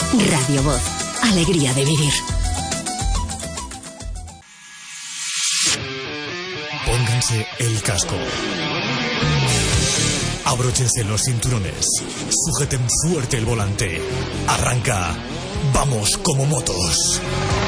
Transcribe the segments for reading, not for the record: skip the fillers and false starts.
Radio Voz, alegría de vivir. Pónganse el casco. Abróchense los cinturones. Sujeten fuerte el volante. Arranca. Vamos como motos.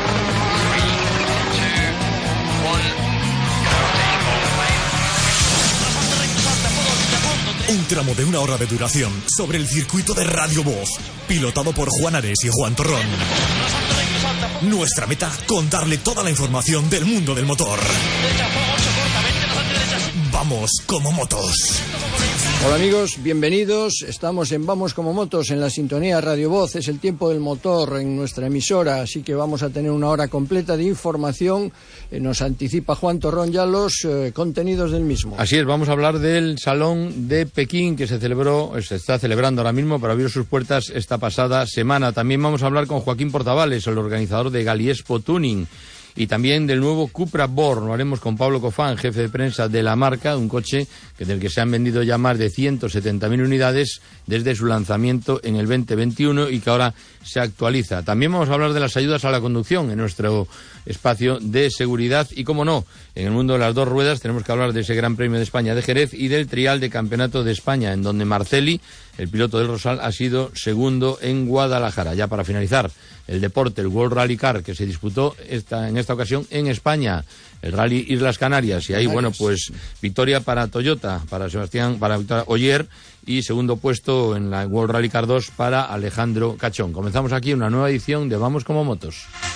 Un tramo de 1 hora de duración sobre el circuito de Radio Voz, pilotado por Juan Ares y Juan Torrón. Nuestra meta, contarle toda la información del mundo del motor. Vamos como motos. Hola amigos, bienvenidos. Estamos en Vamos como motos en la sintonía Radio Voz. Es el tiempo del motor en nuestra emisora, así que vamos a tener 1 hora completa de información. Nos anticipa Juan Torrón ya los contenidos del mismo. Así es, vamos a hablar del Salón de Pekín que se está celebrando ahora mismo, pero abrió sus puertas esta pasada semana. También vamos a hablar con Joaquín Portavales, el organizador de Galiespo Tuning. Y también del nuevo Cupra Born. Lo haremos con Pablo Cofán, jefe de prensa de la marca, un coche del que se han vendido ya más de 170.000 unidades desde su lanzamiento en el 2021 y que ahora se actualiza. También vamos a hablar de las ayudas a la conducción en nuestro espacio de seguridad y, como no, en el mundo de las 2 ruedas tenemos que hablar de ese Gran Premio de España de Jerez y del Trial de Campeonato de España, en donde Marcelli, el piloto del Rosal, ha sido segundo en Guadalajara. Ya para finalizar, el deporte, el World Rally Car, que se disputó en esta ocasión en España, el Rally Islas Canarias, y ahí, bueno, pues victoria para Toyota, para Víctor Ogier, y segundo puesto en la World Rally Car 2 para Alejandro Cachón. Comenzamos aquí una nueva edición de Vamos como motos.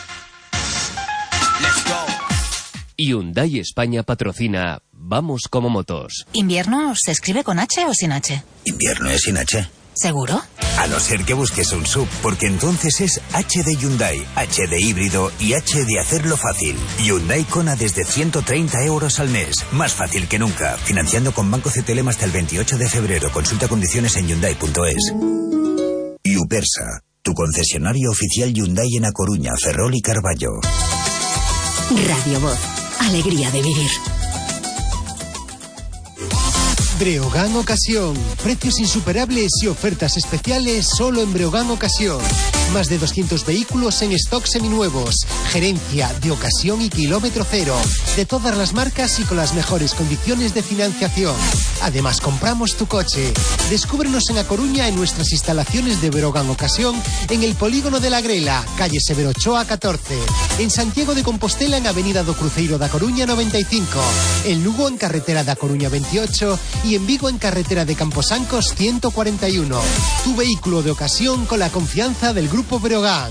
Hyundai España patrocina Vamos como motos. ¿Invierno se escribe con H o sin H? Invierno es sin H. ¿Seguro? A no ser que busques un SUV, porque entonces es H de Hyundai, H de híbrido y H de hacerlo fácil. Hyundai Kona desde 130 euros al mes. Más fácil que nunca. Financiando con Banco CTLM hasta el 28 de febrero. Consulta condiciones en Hyundai.es. Upersa, tu concesionario oficial Hyundai en A Coruña, Ferrol y Carballo. Radio Voz, alegría de vivir. Breogán Ocasión. Precios insuperables y ofertas especiales solo en Breogán Ocasión. Más de 200 vehículos en stock seminuevos. Gerencia de ocasión y kilómetro cero. De todas las marcas y con las mejores condiciones de financiación. Además, compramos tu coche. Descúbrenos en A Coruña en nuestras instalaciones de Breogán Ocasión en el Polígono de la Grela, calle Severo Ochoa 14. En Santiago de Compostela en Avenida do Cruzeiro da Coruña 95. En Lugo en Carretera da Coruña 28 y en Vigo en Carretera de Camposancos 141. Tu vehículo de ocasión con la confianza del Grupo Breogán.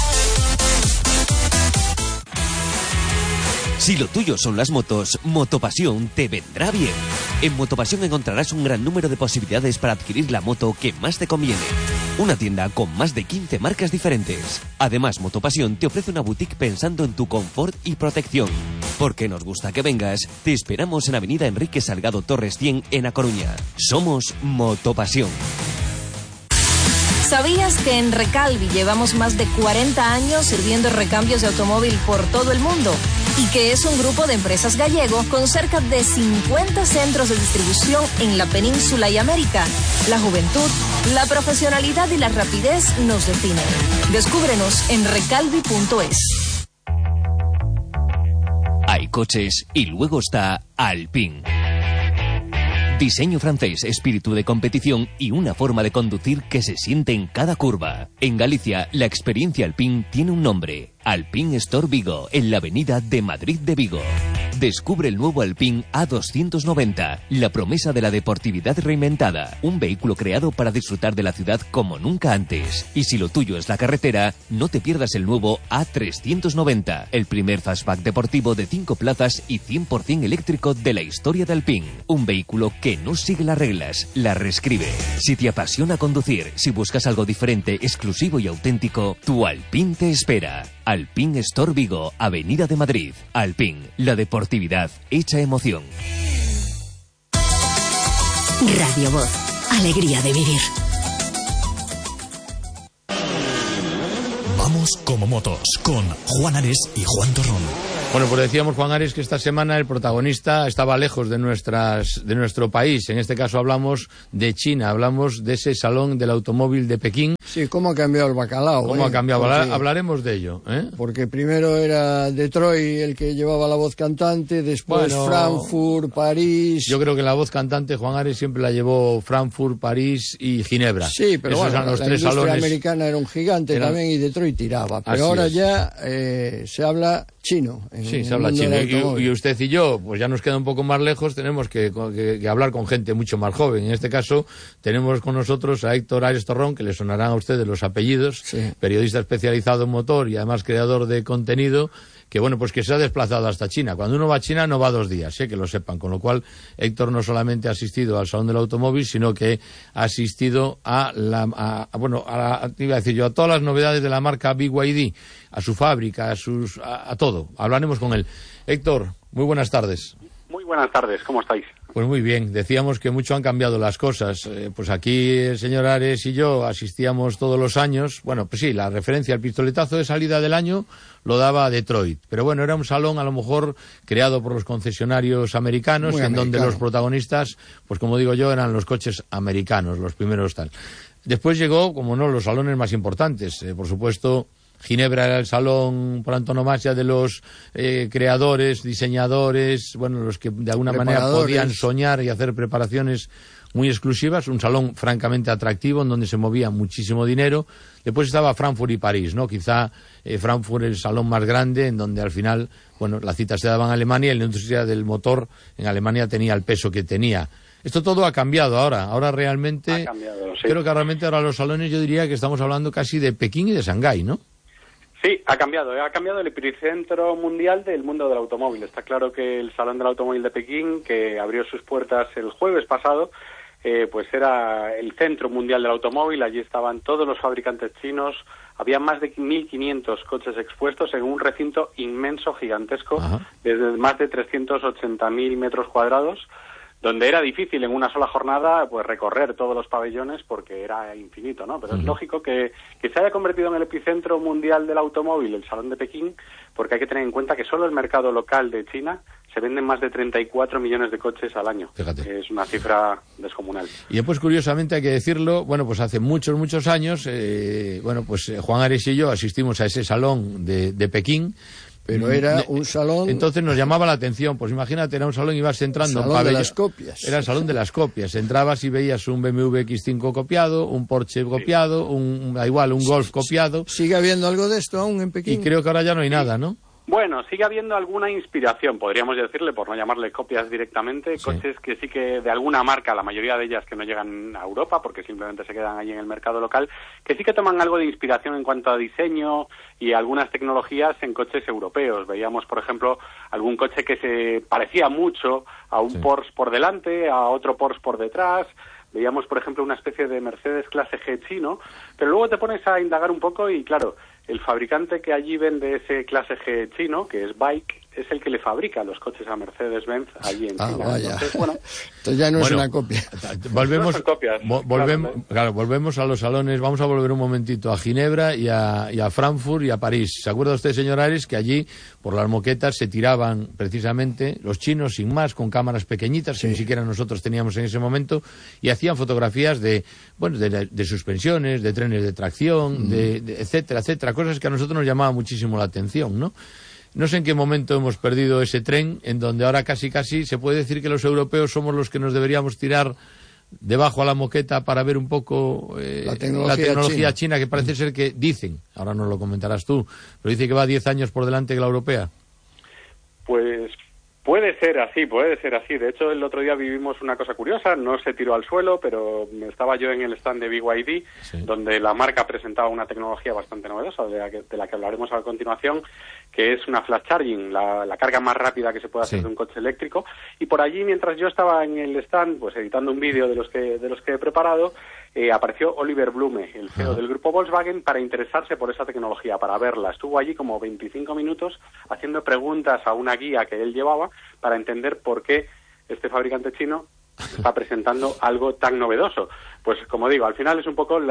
Si lo tuyo son las motos, Motopasión te vendrá bien. En Motopasión encontrarás un gran número de posibilidades para adquirir la moto que más te conviene. Una tienda con más de 15 marcas diferentes. Además, Motopasión te ofrece una boutique pensando en tu confort y protección. Porque nos gusta que vengas, te esperamos en Avenida Enrique Salgado Torres 100 en A Coruña. Somos Motopasión. ¿Sabías que en Recalvi llevamos más de 40 años sirviendo recambios de automóvil por todo el mundo? Y que es un grupo de empresas gallego con cerca de 50 centros de distribución en la península y América. La juventud, la profesionalidad y la rapidez nos definen. Descúbrenos en recalvi.es. Hay coches y luego está Alpine. Diseño francés, espíritu de competición y una forma de conducir que se siente en cada curva. En Galicia, la experiencia Alpine tiene un nombre. Alpine Store Vigo, en la avenida de Madrid de Vigo. Descubre el nuevo Alpine A290, la promesa de la deportividad reinventada. Un vehículo creado para disfrutar de la ciudad como nunca antes. Y si lo tuyo es la carretera, no te pierdas el nuevo A390, el primer fastback deportivo de 5 plazas y 100% eléctrico de la historia de Alpine. Un vehículo que no sigue las reglas, las reescribe. Si te apasiona conducir, si buscas algo diferente, exclusivo y auténtico, tu Alpine te espera. Alpine Store Vigo, Avenida de Madrid. Alpine, la deportividad hecha emoción. Radio Voz, alegría de vivir. Vamos como motos con Juan Ares y Juan Torrón. Bueno, pues decíamos, Juan Ares, que esta semana el protagonista estaba lejos de nuestro país. En este caso hablamos de China, hablamos de ese Salón del Automóvil de Pekín, Sí, cómo ha cambiado el bacalao. ¿Cómo ha cambiado? Porque, hablaremos de ello. Porque primero era Detroit el que llevaba la voz cantante, después Frankfurt, París... Yo creo que la voz cantante, Juan Ares, siempre la llevó Frankfurt, París y Ginebra. Sí, pero esos bueno, los la tres industria salones americana era un gigante también y Detroit tiraba. Pero ahora ya se habla chino. Sí, se habla chino. Y usted y yo, pues ya nos queda un poco más lejos, tenemos que hablar con gente mucho más joven. En este caso, tenemos con nosotros a Héctor Ares Torrón, que le sonarán a ustedes los apellidos, periodista especializado en motor y además creador de contenido, que bueno, pues que se ha desplazado hasta China. Cuando uno va a China no va 2 días, que lo sepan. Con lo cual, Héctor no solamente ha asistido al Salón del Automóvil, sino que ha asistido a todas las novedades de la marca BYD, a su fábrica, a todo. Hablaremos con él. Héctor, muy buenas tardes. Muy buenas tardes, ¿cómo estáis? Pues muy bien, decíamos que mucho han cambiado las cosas. Pues aquí el señor Ares y yo asistíamos todos los años. Bueno, pues sí, la referencia al pistoletazo de salida del año lo daba Detroit. Pero bueno, era un salón a lo mejor creado por los concesionarios americanos, donde los protagonistas, pues como digo yo, eran los coches americanos, los primeros tal. Después llegó, como no, los salones más importantes. Por supuesto, Ginebra era el salón por antonomasia de los creadores, diseñadores, bueno, los que de alguna manera podían soñar y hacer preparaciones muy exclusivas, un salón francamente atractivo en donde se movía muchísimo dinero. Después estaba Frankfurt y París, ¿no? Quizá Frankfurt el salón más grande, en donde al final, bueno, las citas se daban en Alemania y la industria del motor en Alemania tenía el peso que tenía. Esto todo ha cambiado ahora realmente, creo que realmente ahora los salones yo diría que estamos hablando casi de Pekín y de Shanghái, ¿no? Sí, ha cambiado el epicentro mundial del mundo del automóvil. Está claro que el Salón del Automóvil de Pekín, que abrió sus puertas el jueves pasado, pues era el centro mundial del automóvil. Allí estaban todos los fabricantes chinos, había más de 1.500 coches expuestos en un recinto inmenso, gigantesco, de más de 380.000 metros cuadrados, donde era difícil en una sola jornada pues recorrer todos los pabellones porque era infinito, ¿no? Pero es lógico que se haya convertido en el epicentro mundial del automóvil, el Salón de Pekín, porque hay que tener en cuenta que solo el mercado local de China se venden más de 34 millones de coches al año. Fíjate. Es una cifra descomunal. Y después, curiosamente, hay que decirlo, bueno, pues hace muchos años, Juan Ares y yo asistimos a ese Salón de Pekín. Pero era un salón... Entonces nos llamaba la atención, pues imagínate, era un salón y ibas entrando... El salón de las copias. Era el salón de las copias. Entrabas y veías un BMW X5 copiado, un Porsche copiado, un Golf copiado. ¿Sigue habiendo algo de esto aún en Pekín? Y creo que ahora ya no hay nada, ¿no? Bueno, sigue habiendo alguna inspiración, podríamos decirle, por no llamarle copias directamente, coches que sí que de alguna marca, la mayoría de ellas que no llegan a Europa porque simplemente se quedan allí en el mercado local, que sí que toman algo de inspiración en cuanto a diseño y algunas tecnologías en coches europeos. Veíamos, por ejemplo, algún coche que se parecía mucho a un Porsche por delante, a otro Porsche por detrás. Veíamos, por ejemplo, una especie de Mercedes clase G chino, pero luego te pones a indagar un poco y, claro, el fabricante que allí vende ese clase G chino, que es Bike, es el que le fabrica los coches a Mercedes-Benz allí en China. Vaya. Entonces ya no es una copia. Volvemos, no son copias, volvemos a los salones. Vamos a volver un momentito a Ginebra y a Frankfurt y a París. ¿Se acuerda usted, señor Ares, que allí por las moquetas se tiraban precisamente los chinos sin más, con cámaras pequeñitas, que ni siquiera nosotros teníamos en ese momento, y hacían fotografías de suspensiones, de trenes de tracción, de etcétera, cosas que a nosotros nos llamaban muchísimo la atención, ¿no? No sé en qué momento hemos perdido ese tren, en donde ahora casi se puede decir que los europeos somos los que nos deberíamos tirar debajo a la moqueta para ver un poco la tecnología china, que parece ser que dicen, ahora nos lo comentarás tú, pero dice que va 10 años por delante que la europea. Pues puede ser así. De hecho, el otro día vivimos una cosa curiosa, no se tiró al suelo, pero estaba yo en el stand de BYD, donde la marca presentaba una tecnología bastante novedosa, de la que hablaremos a continuación, que es una flash charging, la carga más rápida que se puede hacer de un coche eléctrico. Y por allí, mientras yo estaba en el stand, pues editando un vídeo de los que he preparado, apareció Oliver Blume, el CEO del grupo Volkswagen, para interesarse por esa tecnología, para verla. Estuvo allí como 25 minutos haciendo preguntas a una guía que él llevaba para entender por qué este fabricante chino está presentando algo tan novedoso. Pues como digo, al final es un poco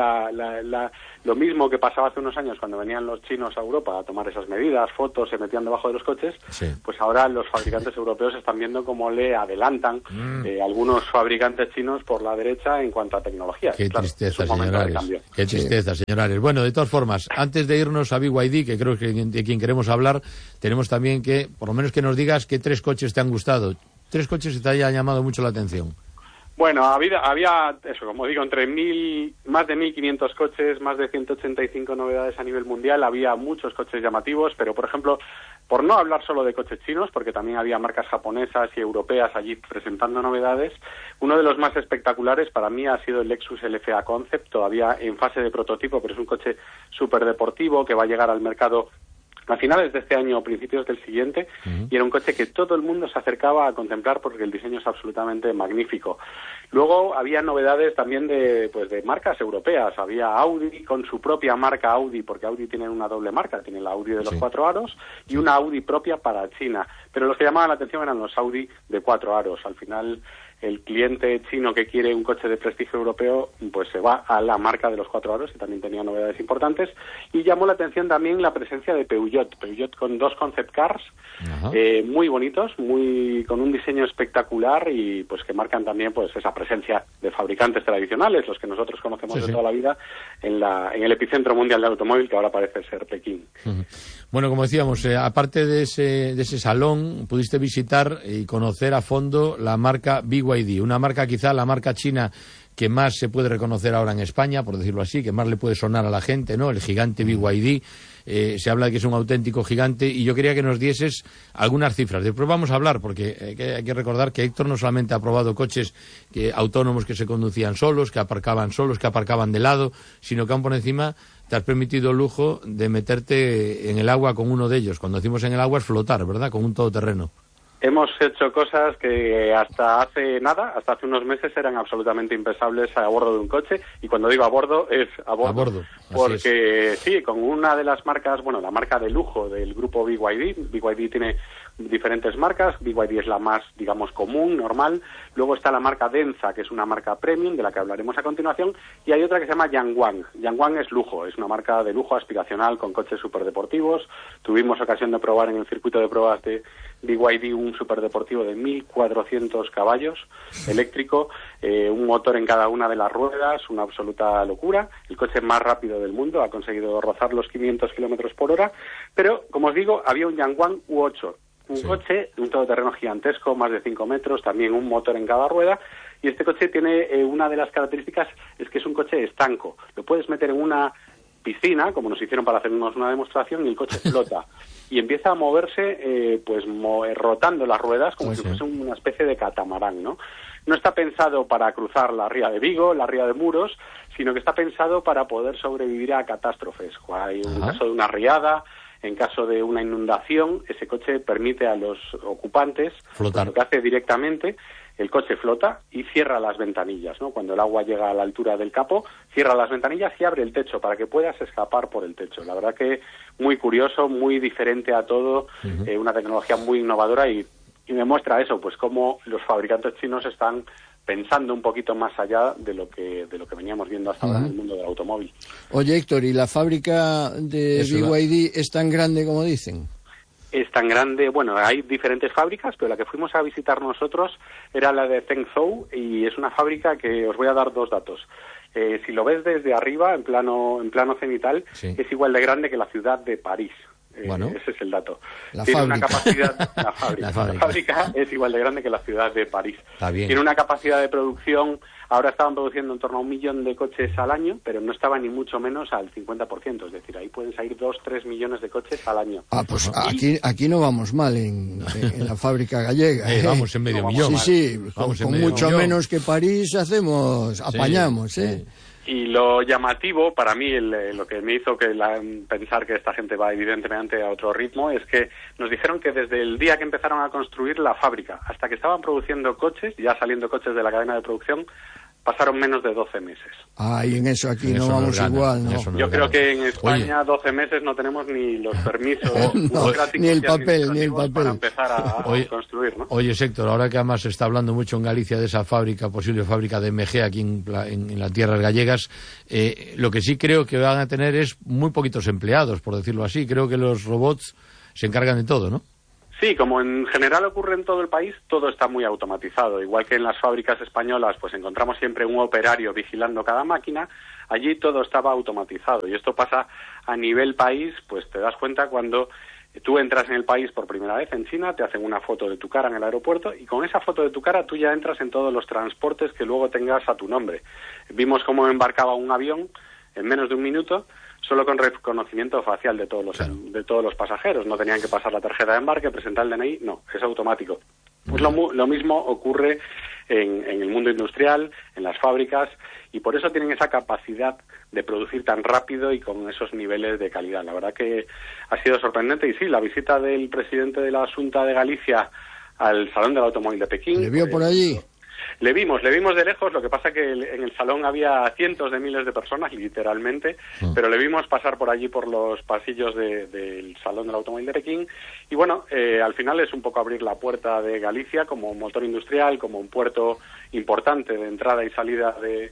lo mismo que pasaba hace unos años cuando venían los chinos a Europa a tomar esas medidas, fotos, se metían debajo de los coches, pues ahora los fabricantes europeos están viendo cómo le adelantan algunos fabricantes chinos por la derecha en cuanto a tecnología. Qué tristeza, señores. Qué tristeza, señores. Bueno, de todas formas, antes de irnos a BYD, que creo que de quien queremos hablar, tenemos también que, por lo menos que nos digas qué 3 coches te han gustado, 3 coches que te hayan llamado mucho la atención. Bueno, había eso, como digo, más de 1.500 coches, más de 185 novedades a nivel mundial. Había muchos coches llamativos, pero, por ejemplo, por no hablar solo de coches chinos, porque también había marcas japonesas y europeas allí presentando novedades, uno de los más espectaculares para mí ha sido el Lexus LFA Concept, todavía en fase de prototipo, pero es un coche súper deportivo que va a llegar al mercado a finales de este año o principios del siguiente, y era un coche que todo el mundo se acercaba a contemplar porque el diseño es absolutamente magnífico. Luego había novedades también de marcas europeas. Había Audi con su propia marca Audi, porque Audi tiene una doble marca, tiene la Audi de los 4 aros y una Audi propia para China. Pero los que llamaban la atención eran los Audi de 4 aros. Al final, el cliente chino que quiere un coche de prestigio europeo, pues se va a la marca de los 4 aros, y también tenía novedades importantes. Y llamó la atención también la presencia de Peugeot con 2 concept cars muy bonitos, con un diseño espectacular, y pues que marcan también pues esa presencia de fabricantes tradicionales, los que nosotros conocemos de toda la vida, en el epicentro mundial del automóvil, que ahora parece ser Pekín. Bueno, como decíamos, aparte de ese salón, pudiste visitar y conocer a fondo la marca BYD, una marca, quizá la marca china que más se puede reconocer ahora en España, por decirlo así, que más le puede sonar a la gente, ¿no? El gigante BYD. Se habla de que es un auténtico gigante, y yo quería que nos dieses algunas cifras. Después vamos a hablar, porque hay que recordar que Héctor no solamente ha probado coches autónomos que se conducían solos, que aparcaban de lado, sino que aún por encima te has permitido el lujo de meterte en el agua con uno de ellos. Cuando decimos en el agua es flotar, ¿verdad? Con un todoterreno. Hemos hecho cosas que hasta hace unos meses eran absolutamente impensables a bordo de un coche, y cuando digo a bordo es a bordo. Porque sí, con una de las marcas, la marca de lujo del grupo BYD tiene diferentes marcas. BYD es la más, digamos, común, normal. Luego está la marca Denza, que es una marca premium, de la que hablaremos a continuación, y hay otra que se llama Yangwang. Yangwang es lujo, es una marca de lujo aspiracional con coches superdeportivos. Tuvimos ocasión de probar en el circuito de pruebas de BYD un superdeportivo de 1.400 caballos, eléctrico, un motor en cada una de las ruedas, una absoluta locura. El coche más rápido del mundo, ha conseguido rozar los 500 kilómetros por hora, pero, como os digo, había un Yangwang U8, un coche, un todoterreno gigantesco, más de 5 metros, también un motor en cada rueda, y este coche tiene una de las características, es que es un coche estanco. Lo puedes meter en una piscina, como nos hicieron para hacernos una demostración, y el coche flota y empieza a moverse rotando las ruedas como si fuese una especie de catamarán, ¿no? No está pensado para cruzar la ría de Vigo, la ría de Muros, sino que está pensado para poder sobrevivir a catástrofes. Hay un caso de una riada, en caso de una inundación, ese coche permite a los ocupantes flotar. Lo que hace directamente, el coche flota y cierra las ventanillas, ¿no? Cuando el agua llega a la altura del capó, cierra las ventanillas y abre el techo para que puedas escapar por el techo. La verdad que muy curioso, muy diferente a todo, una tecnología muy innovadora, y demuestra eso, pues cómo los fabricantes chinos están pensando un poquito más allá de lo que veníamos viendo hasta ahora en el mundo del automóvil. Oye, Héctor, ¿y la fábrica de BYD es tan grande como dicen? Es tan grande, hay diferentes fábricas, pero la que fuimos a visitar nosotros era la de Zhengzhou, y es una fábrica que os voy a dar 2 datos. Si lo ves desde arriba, en plano cenital, es igual de grande que la ciudad de París. Ese es el dato. La fábrica es igual de grande que la ciudad de París. Tiene una capacidad de producción, ahora estaban produciendo en torno a 1 millón de coches al año, pero no estaba ni mucho menos al 50%, es decir, ahí pueden salir 2-3 millones de coches al año. Pues aquí no vamos mal en la fábrica gallega. Vamos en medio millón. Sí, con mucho menos que París apañamos. Y lo llamativo, para mí, lo que me hizo pensar que esta gente va evidentemente a otro ritmo, es que nos dijeron que desde el día que empezaron a construir la fábrica hasta que estaban produciendo coches, ya saliendo coches de la cadena de producción, pasaron menos de 12 meses. Y en eso aquí no vamos igual, ¿no? Yo creo que en España 12 meses no tenemos ni los permisos ni el papel para empezar a construir, ¿no? Oye, Héctor, ahora que además se está hablando mucho en Galicia de esa posible fábrica de MG aquí en las tierras gallegas, lo que sí creo que van a tener es muy poquitos empleados, por decirlo así. Creo que los robots se encargan de todo, ¿no? Sí, como en general ocurre en todo el país, todo está muy automatizado. Igual que en las fábricas españolas, pues encontramos siempre un operario vigilando cada máquina, allí todo estaba automatizado. Y esto pasa a nivel país, pues te das cuenta cuando tú entras en el país por primera vez en China, te hacen una foto de tu cara en el aeropuerto y con esa foto de tu cara tú ya entras en todos los transportes que luego tengas a tu nombre. Vimos cómo embarcaba un avión en menos de un minuto, solo con reconocimiento facial de todos los pasajeros. No tenían que pasar la tarjeta de embarque, presentar el DNI, no, es automático. Pues lo mismo ocurre en el mundo industrial, en las fábricas, y por eso tienen esa capacidad de producir tan rápido y con esos niveles de calidad. La verdad que ha sido sorprendente, y sí, la visita del presidente de la Xunta de Galicia al Salón del Automóvil de Pekín. ¿Le vio por allí? Le vimos de lejos, lo que pasa que en el salón había cientos de miles de personas, literalmente, pero le vimos pasar por allí, por los pasillos del Salón del Automóvil de Pekín, y bueno, al final es un poco abrir la puerta de Galicia como un motor industrial, como un puerto importante de entrada y salida de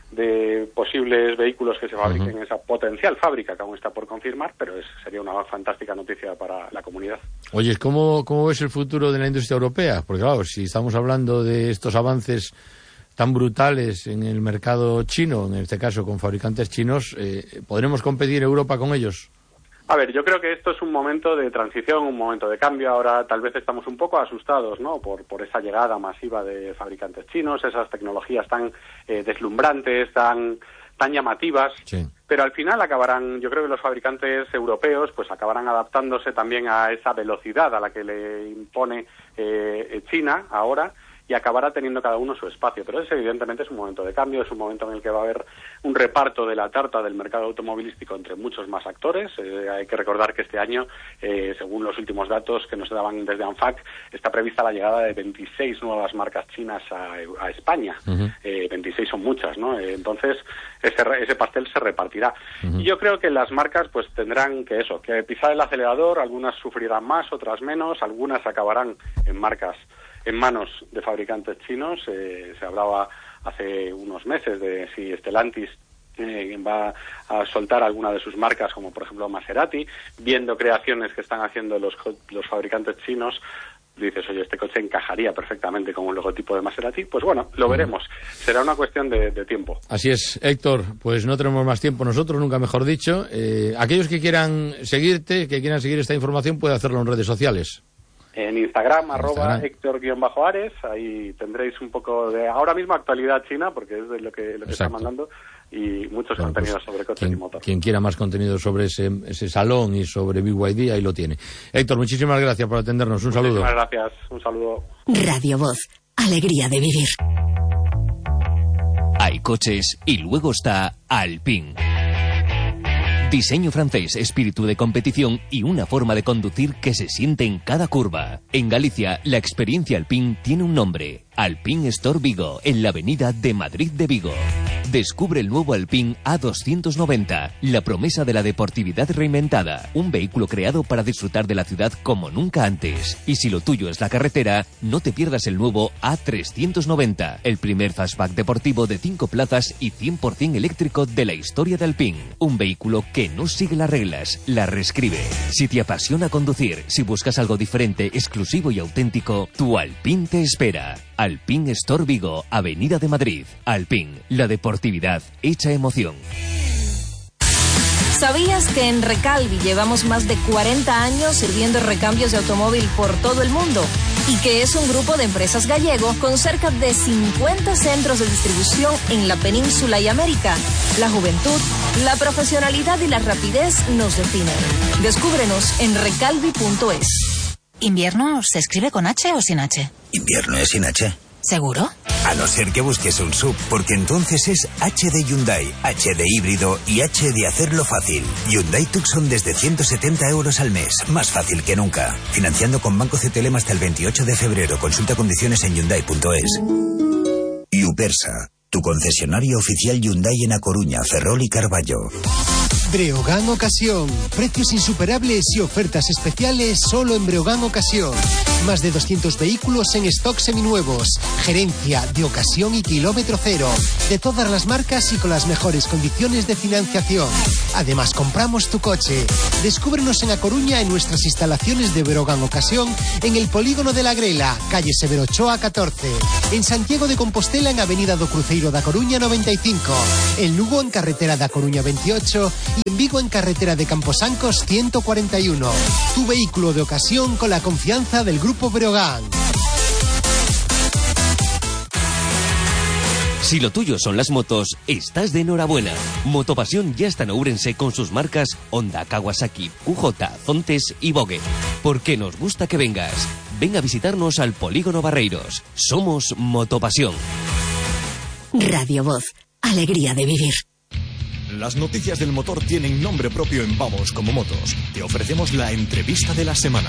posibles vehículos que se fabriquen en esa potencial fábrica que aún está por confirmar, pero sería una fantástica noticia para la comunidad. Oye, ¿cómo ves el futuro de la industria europea? Porque claro, si estamos hablando de estos avances tan brutales en el mercado chino, en este caso con fabricantes chinos, ¿podremos competir Europa con ellos? A ver, yo creo que esto es un momento de transición, un momento de cambio. Ahora tal vez estamos un poco asustados, ¿no?, por esa llegada masiva de fabricantes chinos, esas tecnologías tan deslumbrantes, tan llamativas. Sí. Pero al final yo creo que los fabricantes europeos pues acabarán adaptándose también a esa velocidad a la que le impone China ahora, y acabará teniendo cada uno su espacio. Pero evidentemente es un momento de cambio, es un momento en el que va a haber un reparto de la tarta del mercado automovilístico entre muchos más actores. Hay que recordar que este año, según los últimos datos que nos daban desde ANFAC, está prevista la llegada de 26 nuevas marcas chinas a España. 26 son muchas, ¿no? Entonces ese pastel se repartirá. Y yo creo que las marcas pues tendrán que pisar el acelerador. Algunas sufrirán más, otras menos, algunas acabarán en manos de fabricantes chinos. Se hablaba hace unos meses de si Stellantis va a soltar alguna de sus marcas, como por ejemplo Maserati, viendo creaciones que están haciendo los fabricantes chinos. Dices, oye, este coche encajaría perfectamente con un logotipo de Maserati. Pues bueno, lo veremos. Será una cuestión de tiempo. Así es, Héctor. Pues no tenemos más tiempo nosotros, nunca mejor dicho. Aquellos que quieran seguirte, que quieran seguir esta información, pueden hacerlo en redes sociales. En Instagram, @Héctor_Ares, ahí tendréis un poco de, ahora mismo, actualidad china, porque es de lo que está mandando, y muchos contenidos sobre coches y motor. Quien quiera más contenido sobre ese salón y sobre BYD, ahí lo tiene. Héctor, muchísimas gracias por atendernos. Un saludo. Muchísimas gracias. Un saludo. Radio Voz, alegría de vivir. Hay coches y luego está Alpine. Diseño francés, espíritu de competición y una forma de conducir que se siente en cada curva. En Galicia, la experiencia Alpine tiene un nombre: Alpine Store Vigo, en la avenida de Madrid de Vigo. Descubre el nuevo Alpine A290, la promesa de la deportividad reinventada. Un vehículo creado para disfrutar de la ciudad como nunca antes. Y si lo tuyo es la carretera, no te pierdas el nuevo A390, el primer fastback deportivo de 5 plazas y 100% eléctrico de la historia de Alpine. Un vehículo que no sigue las reglas, las reescribe. Si te apasiona conducir, si buscas algo diferente, exclusivo y auténtico, tu Alpine te espera. Alpine Store Vigo, Avenida de Madrid. Alpine, la deportividad hecha emoción. ¿Sabías que en Recalvi llevamos más de 40 años sirviendo recambios de automóvil por todo el mundo? Y que es un grupo de empresas gallego con cerca de 50 centros de distribución en la península y América. La juventud, la profesionalidad y la rapidez nos definen. Descúbrenos en recalvi.es. ¿Invierno se escribe con H o sin H? Invierno es sin H. ¿Seguro? A no ser que busques un SUV, porque entonces es H de Hyundai, H de híbrido y H de hacerlo fácil. Hyundai Tucson desde 170 euros al mes, más fácil que nunca. Financiando con Banco CTLM hasta el 28 de febrero. Consulta condiciones en Hyundai.es. Y Upersa. tu concesionario oficial Hyundai en A Coruña, Ferrol y Carballo. Breogán Ocasión. Precios insuperables y ofertas especiales solo en Breogán Ocasión. Más de 200 vehículos en stock seminuevos. Gerencia de ocasión y kilómetro cero. De todas las marcas y con las mejores condiciones de financiación. Además, compramos tu coche. Descúbrenos en A Coruña en nuestras instalaciones de Breogán Ocasión en el Polígono de la Grela, calle Severo Ochoa 14. En Santiago de Compostela en Avenida do Cruceiro da Coruña 95. En Lugo en carretera da Coruña 28 y en Vigo en carretera de Camposancos 141. Tu vehículo de ocasión con la confianza del Grupo Breogán. Si lo tuyo son las motos, estás de enhorabuena. Motopasión ya está en Ourense con sus marcas Honda, Kawasaki, QJ, Zontes y Vogue. Porque nos gusta que vengas. Ven a visitarnos al Polígono Barreiros. Somos Motopasión. Radio Voz. Alegría de vivir. Las noticias del motor tienen nombre propio en Vamos como Motos. Te ofrecemos la entrevista de la semana.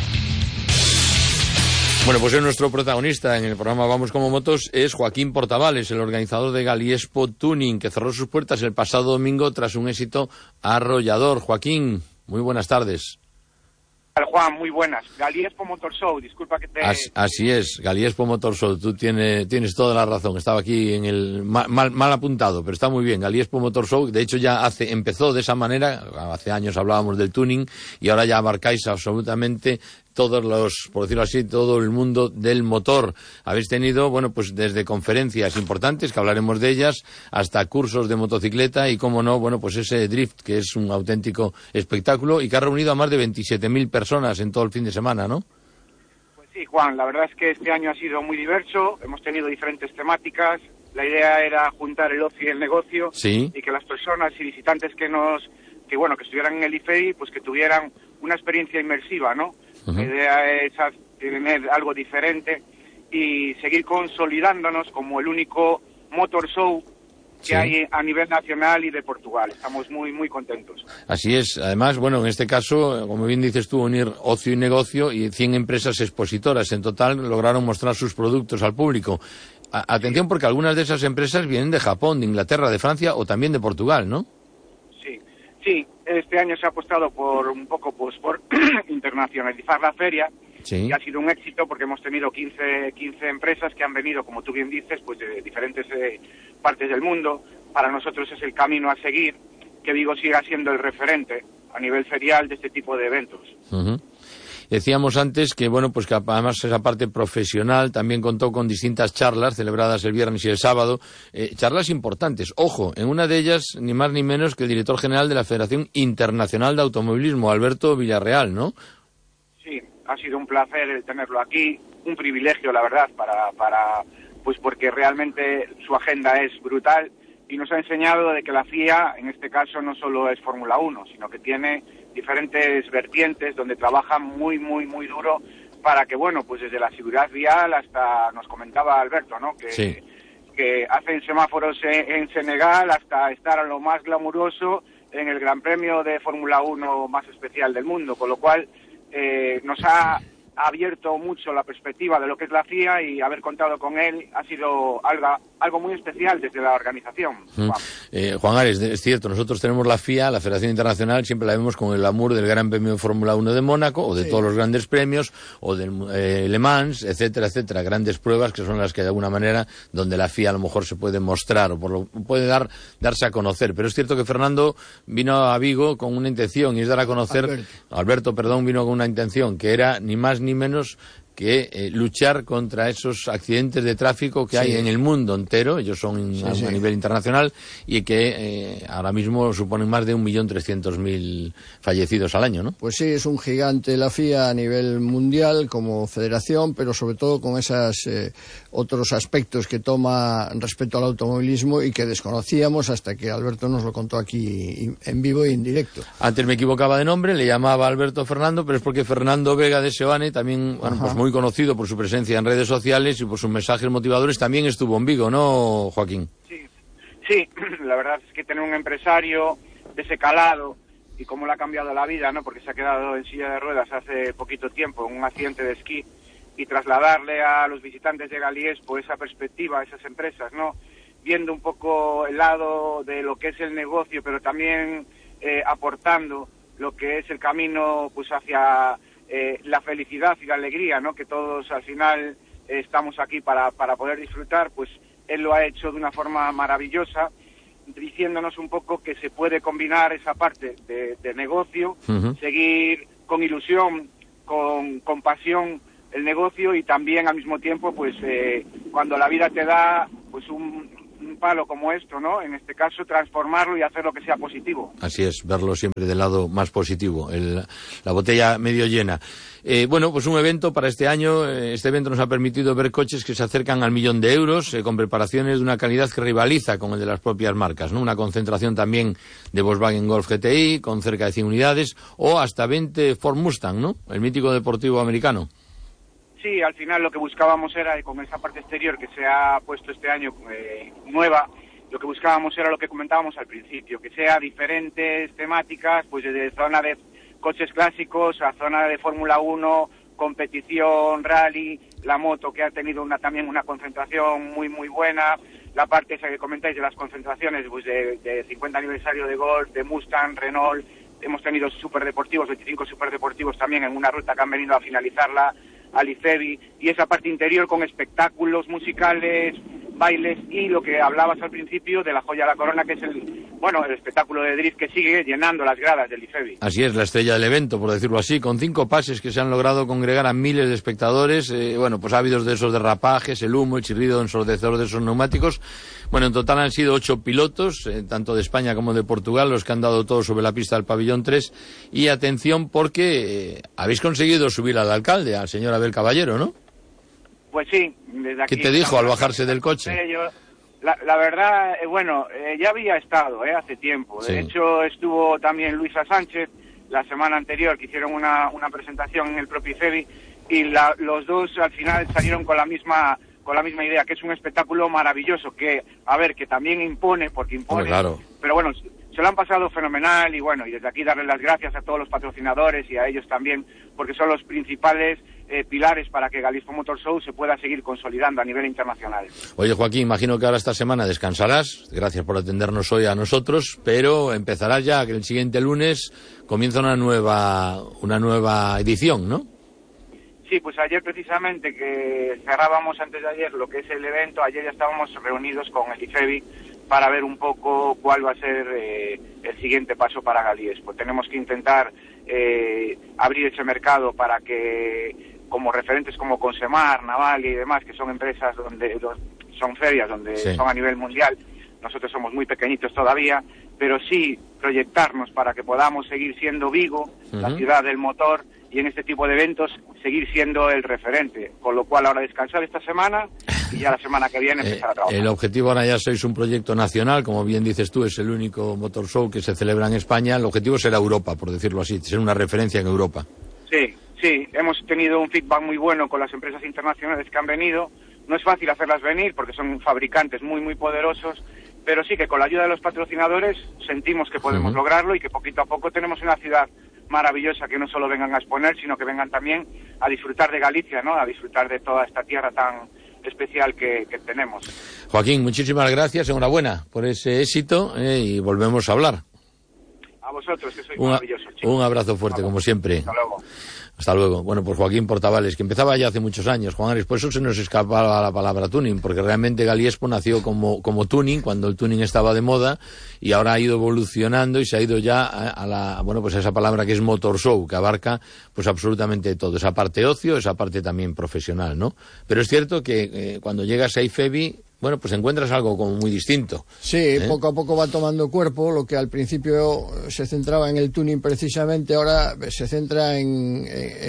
Bueno, pues nuestro protagonista en el programa Vamos como Motos es Joaquín Portavales, el organizador de Galiexpo Tuning, que cerró sus puertas el pasado domingo tras un éxito arrollador. Joaquín, muy buenas tardes. Juan, muy buenas. Galiexpo Motor Show, disculpa que te... Así es, Galiexpo Motor Show, tú tienes toda la razón, estaba aquí en el mal apuntado, pero está muy bien, Galiexpo Motor Show, de hecho ya empezó de esa manera, hace años hablábamos del tuning, y ahora ya abarcáis absolutamente por decirlo así, todo el mundo del motor. Habéis tenido, bueno, pues desde conferencias importantes, que hablaremos de ellas, hasta cursos de motocicleta y, cómo no, bueno, pues ese drift, que es un auténtico espectáculo y que ha reunido a más de 27.000 personas en todo el fin de semana, ¿no? Pues sí, Juan, la verdad es que este año ha sido muy diverso, hemos tenido diferentes temáticas, la idea era juntar el ocio y el negocio, sí, y que las personas y visitantes que estuvieran en el IFEI, pues que tuvieran una experiencia inmersiva, ¿no? Uh-huh. La idea es tener algo diferente y seguir consolidándonos como el único motor show que hay a nivel nacional y de Portugal. Estamos muy, muy contentos. Así es. Además, bueno, en este caso, como bien dices tú, unir ocio y negocio, y 100 empresas expositoras en total lograron mostrar sus productos al público. Atención, porque algunas de esas empresas vienen de Japón, de Inglaterra, de Francia o también de Portugal, ¿no? Sí, este año se ha apostado por internacionalizar la feria, y ha sido un éxito porque hemos tenido 15 empresas que han venido, como tú bien dices, pues de diferentes partes del mundo. Para nosotros es el camino a seguir, que Vigo siga siendo el referente a nivel ferial de este tipo de eventos. Uh-huh. Decíamos antes que, bueno, pues que además esa parte profesional también contó con distintas charlas celebradas el viernes y el sábado, charlas importantes. Ojo, en una de ellas, ni más ni menos que el director general de la Federación Internacional de Automovilismo, Alberto Villarreal, ¿no? Sí, ha sido un placer el tenerlo aquí, un privilegio, la verdad, pues porque realmente su agenda es brutal y nos ha enseñado de que la FIA, en este caso, no solo es Fórmula 1, sino que tiene diferentes vertientes donde trabajan muy, muy, muy duro para que, bueno, pues desde la seguridad vial hasta, nos comentaba Alberto, ¿no? Que hacen semáforos en Senegal hasta estar a lo más glamuroso en el Gran Premio de Fórmula 1 más especial del mundo, con lo cual nos ha abierto mucho la perspectiva de lo que es la FIA, y haber contado con él ha sido algo muy especial desde la organización. Juan Ares, es cierto, nosotros tenemos la FIA, la Federación Internacional, siempre la vemos con el glamour del Gran Premio de Fórmula 1 de Mónaco, o de todos los grandes premios, o del Le Mans, etcétera, etcétera, grandes pruebas que son las que de alguna manera, donde la FIA a lo mejor se puede mostrar, o puede darse a conocer. Pero es cierto que Fernando vino a Vigo con una intención, y es dar a conocer, Alberto, vino con una intención, que era ni más ni menos que luchar contra esos accidentes de tráfico que hay en el mundo entero. Ellos son a nivel internacional, y que ahora mismo suponen más de 1.300.000 fallecidos al año, ¿no? Pues sí, es un gigante la FIA a nivel mundial como federación, pero sobre todo con esos otros aspectos que toma respecto al automovilismo y que desconocíamos hasta que Alberto nos lo contó aquí en vivo e en directo. Antes me equivocaba de nombre, le llamaba Alberto Fernando, pero es porque Fernando Vega de Seoane, también, bueno, pues muy conocido por su presencia en redes sociales y por sus mensajes motivadores, también estuvo en Vigo, ¿no, Joaquín? Sí, la verdad es que tener un empresario de ese calado y cómo le ha cambiado la vida, ¿no? Porque se ha quedado en silla de ruedas hace poquito tiempo en un accidente de esquí, y trasladarle a los visitantes de Galiexpo esa perspectiva, esas empresas, ¿no? viendo un poco el lado de lo que es el negocio, pero también aportando lo que es el camino pues hacia la felicidad y la alegría, ¿no? Que todos al final estamos aquí para poder disfrutar, pues él lo ha hecho de una forma maravillosa, diciéndonos un poco que se puede combinar esa parte de negocio, seguir con ilusión, con pasión el negocio, y también al mismo tiempo, pues cuando la vida te da pues un palo como esto, ¿no? En este caso, transformarlo y hacer lo que sea positivo. Así es, verlo siempre del lado más positivo, la botella medio llena. Bueno, pues un evento para este año. Este evento nos ha permitido ver coches que se acercan al 1.000.000 de euros, con preparaciones de una calidad que rivaliza con el de las propias marcas, ¿no? Una concentración también de Volkswagen Golf GTI, con cerca de 100 unidades, o hasta 20 Ford Mustang, ¿no? El mítico deportivo americano. Sí, al final lo que buscábamos era, con esa parte exterior que se ha puesto este año nueva, lo que buscábamos era lo que comentábamos al principio, que sea diferentes temáticas, pues desde zona de coches clásicos a zona de Fórmula 1, competición, rally, la moto, que ha tenido también una concentración muy muy buena, la parte esa que comentáis de las concentraciones, pues de 50 aniversario de Golf, de Mustang, Renault, hemos tenido superdeportivos, 25 superdeportivos también en una ruta que han venido a finalizarla, al IFEBI, y esa parte interior con espectáculos musicales, bailes, y lo que hablabas al principio de la joya de la corona, que es el espectáculo de drift que sigue llenando las gradas del IFEBI. Así es, la estrella del evento, por decirlo así, con 5 pases que se han logrado congregar a miles de espectadores, pues ávidos de esos derrapajes, el humo, el chirrido ensordecedor de esos neumáticos. Bueno, en total han sido 8 pilotos, tanto de España como de Portugal, los que han dado todo sobre la pista del pabellón 3. Y atención, porque habéis conseguido subir al alcalde, al señor Abel Caballero, ¿no? Pues sí, desde aquí. ¿Qué te dijo al bajarse del coche? La verdad, ya había estado hace tiempo. Sí. De hecho, estuvo también Luisa Sánchez la semana anterior, que hicieron una presentación en el propio IFEBI, y los dos al final salieron con la misma idea, que es un espectáculo maravilloso, que también impone, porque impone. Hombre, claro. Pero bueno, se lo han pasado fenomenal, y desde aquí darles las gracias a todos los patrocinadores y a ellos también, porque son los principales pilares para que Galispo Motor Show se pueda seguir consolidando a nivel internacional. Oye, Joaquín, imagino que ahora esta semana descansarás, gracias por atendernos hoy a nosotros, pero empezarás ya, que el siguiente lunes comienza una nueva edición, ¿no? Sí, pues ayer precisamente, que cerrábamos antes de ayer lo que es el evento, ayer ya estábamos reunidos con el IFEBI para ver un poco cuál va a ser el siguiente paso para Galiespo. Tenemos que intentar abrir ese mercado para que, como referentes como Consemar, Navalia y demás, que son empresas son ferias donde sí, son a nivel mundial, nosotros somos muy pequeñitos todavía, pero sí proyectarnos para que podamos seguir siendo Vigo, la ciudad del motor, y en este tipo de eventos seguir siendo el referente, con lo cual ahora descansar esta semana y ya la semana que viene empezar a trabajar. El objetivo ahora ya sois un proyecto nacional, como bien dices tú, es el único motor show que se celebra en España. El objetivo será Europa, por decirlo así, ser una referencia en Europa. Sí, hemos tenido un feedback muy bueno con las empresas internacionales que han venido. No es fácil hacerlas venir porque son fabricantes muy muy poderosos, pero sí que con la ayuda de los patrocinadores sentimos que podemos lograrlo, y que poquito a poco tenemos una ciudad maravillosa, que no solo vengan a exponer, sino que vengan también a disfrutar de Galicia, ¿no? A disfrutar de toda esta tierra tan especial que tenemos. Joaquín, muchísimas gracias, enhorabuena por ese éxito, y volvemos a hablar. A vosotros, que sois maravillosos, chicos. Un abrazo fuerte, como siempre. Hasta luego. Hasta luego. Bueno, pues Joaquín Portavales, que empezaba ya hace muchos años, Juan Ares, por eso se nos escapaba la palabra tuning, porque realmente Galiespo nació como tuning, cuando el tuning estaba de moda, y ahora ha ido evolucionando y se ha ido ya a esa palabra que es motor show, que abarca pues absolutamente todo, esa parte ocio, esa parte también profesional, ¿no? Pero es cierto que cuando llegas a IFEBI, pues encuentras algo como muy distinto. Sí, poco a poco va tomando cuerpo. Lo que al principio se centraba en el tuning precisamente, ahora se centra en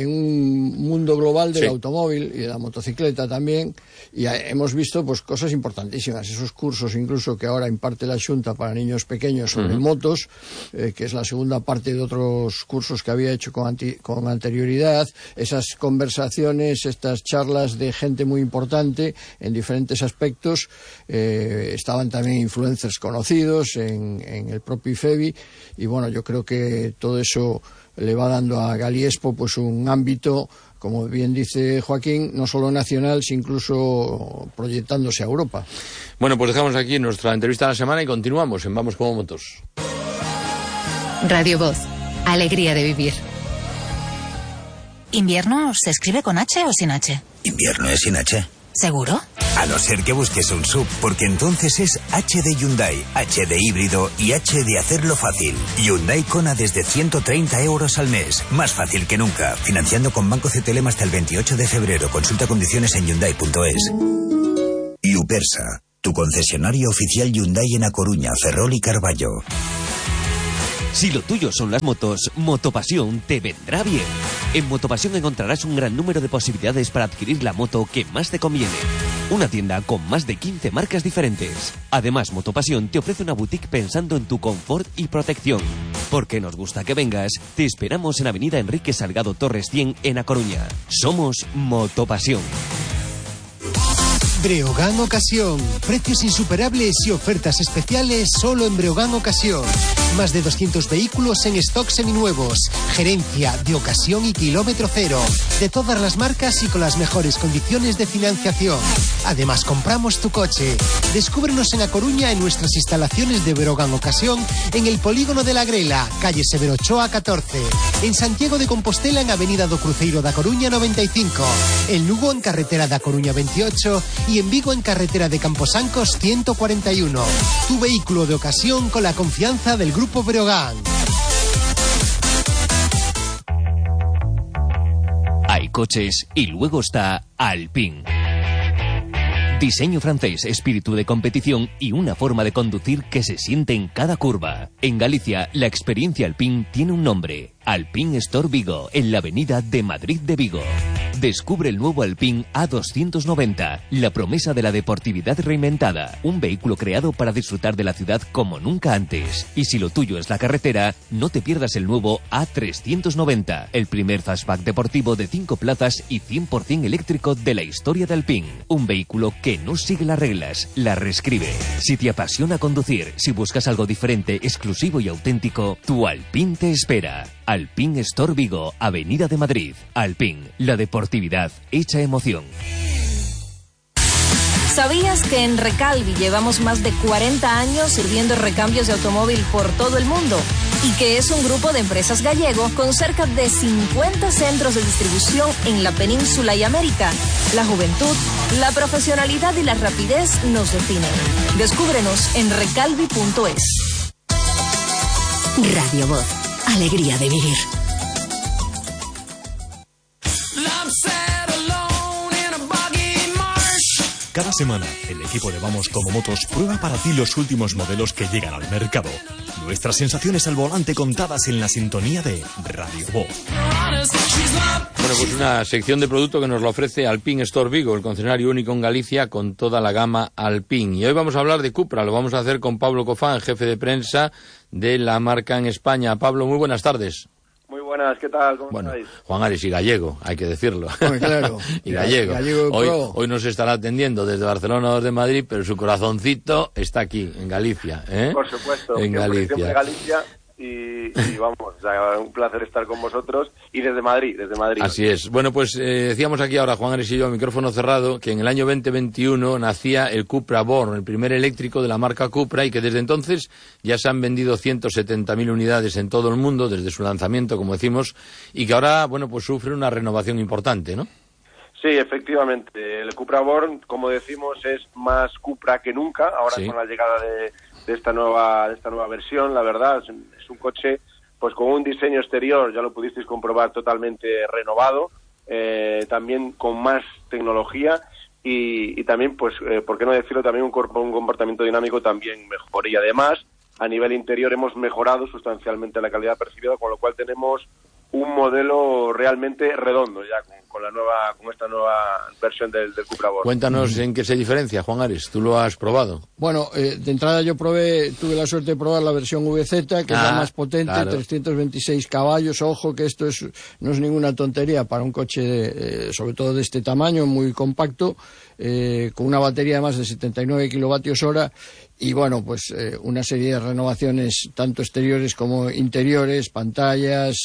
un mundo global del automóvil y de la motocicleta también. Y hemos visto pues cosas importantísimas, esos cursos incluso que ahora imparte la Xunta para niños pequeños sobre motos, que es la segunda parte de otros cursos que había hecho con anterioridad, esas conversaciones, estas charlas de gente muy importante en diferentes aspectos. Estaban también influencers conocidos en el propio IFEBI, y yo creo que todo eso le va dando a Galiespo pues un ámbito como bien dice Joaquín, no solo nacional, sino incluso proyectándose a Europa. Bueno, pues dejamos aquí nuestra entrevista de la semana y continuamos en Vamos como Motos. Radio Voz, alegría de vivir. ¿Invierno se escribe con H o sin H? Invierno es sin H. ¿Seguro? A no ser que busques un SUV, porque entonces es H de Hyundai, H de híbrido y H de hacerlo fácil. Hyundai Kona desde 130 euros al mes. Más fácil que nunca. Financiando con Banco CTLM hasta el 28 de febrero. Consulta condiciones en Hyundai.es. Upersa, tu concesionario oficial Hyundai en A Coruña, Ferrol y Carballo. Si lo tuyo son las motos, Motopasión te vendrá bien. En Motopasión encontrarás un gran número de posibilidades para adquirir la moto que más te conviene. Una tienda con más de 15 marcas diferentes. Además, Motopasión te ofrece una boutique pensando en tu confort y protección. Porque nos gusta que vengas, te esperamos en Avenida Enrique Salgado Torres 100 en A Coruña. Somos Motopasión. Breogán Ocasión. Precios insuperables y ofertas especiales solo en Breogán Ocasión. Más de 200 vehículos en stock seminuevos. Gerencia de ocasión y kilómetro cero. De todas las marcas y con las mejores condiciones de financiación. Además, compramos tu coche. Descúbrenos en A Coruña en nuestras instalaciones de Breogán Ocasión en el Polígono de la Grela, calle Severo Ochoa 14. En Santiago de Compostela en Avenida do Cruceiro da Coruña 95. En Lugo en carretera da Coruña 28 y en Vigo en carretera de Camposancos 141. Tu vehículo de ocasión con la confianza del Grupo Breogán. Hay coches y luego está Alpine. Diseño francés, espíritu de competición y una forma de conducir que se siente en cada curva. En Galicia, la experiencia Alpine tiene un nombre. Alpine Store Vigo, en la avenida de Madrid de Vigo. Descubre el nuevo Alpine A290, la promesa de la deportividad reinventada. Un vehículo creado para disfrutar de la ciudad como nunca antes. Y si lo tuyo es la carretera, no te pierdas el nuevo A390, el primer fastback deportivo de 5 plazas y 100% eléctrico de la historia de Alpine. Un vehículo que no sigue las reglas, las reescribe. Si te apasiona conducir, si buscas algo diferente, exclusivo y auténtico, tu Alpine te espera. Alpine Store Vigo, Avenida de Madrid. Alpine, la deportividad hecha emoción. ¿Sabías que en Recalvi llevamos más de 40 años sirviendo recambios de automóvil por todo el mundo? Y que es un grupo de empresas gallego con cerca de 50 centros de distribución en la península y América. La juventud, la profesionalidad y la rapidez nos definen. Descúbrenos en recalvi.es. Radio Voz, alegría de vivir. Cada semana, el equipo de Vamos como Motos prueba para ti los últimos modelos que llegan al mercado. Nuestras sensaciones al volante contadas en la sintonía de Radio Voz. Bueno, pues una sección de producto que nos lo ofrece Alpine Store Vigo, el concesionario único en Galicia con toda la gama Alpine. Y hoy vamos a hablar de Cupra, lo vamos a hacer con Pablo Cofán, jefe de prensa de la marca en España. Pablo, muy buenas tardes. Muy buenas, ¿qué tal? ¿Cómo estáis? Juan Ares y gallego, hay que decirlo. Claro. Y gallego. Hoy nos estará atendiendo desde Barcelona o desde Madrid, pero su corazoncito está aquí, en Galicia. Por supuesto. En Galicia. Y vamos, o sea, un placer estar con vosotros y desde Madrid. Así es. Bueno, pues decíamos aquí ahora, Juan Ares y yo, micrófono cerrado, que en el año 2021 nacía el Cupra Born, el primer eléctrico de la marca Cupra, y que desde entonces ya se han vendido 170.000 unidades en todo el mundo desde su lanzamiento, como decimos, y que ahora, bueno, pues sufre una renovación importante, ¿no? Sí, efectivamente. El Cupra Born, como decimos, es más Cupra que nunca, ahora sí, con la llegada de esta nueva versión. La verdad es un coche pues con un diseño exterior, ya lo pudisteis comprobar, totalmente renovado, también con más tecnología y también, pues por qué no decirlo, también un comportamiento dinámico también mejor. Y además, a nivel interior hemos mejorado sustancialmente la calidad percibida, con lo cual tenemos un modelo realmente redondo ya con esta nueva versión del Cupra Born. Cuéntanos en qué se diferencia, Juan Ares, tú lo has probado. Bueno, de entrada tuve la suerte de probar la versión VZ, que es la más potente, claro. 326 caballos, ojo que esto no es ninguna tontería para un coche sobre todo de este tamaño, muy compacto, con una batería de más de 79 kilovatios hora Y bueno, pues una serie de renovaciones tanto exteriores como interiores, pantallas,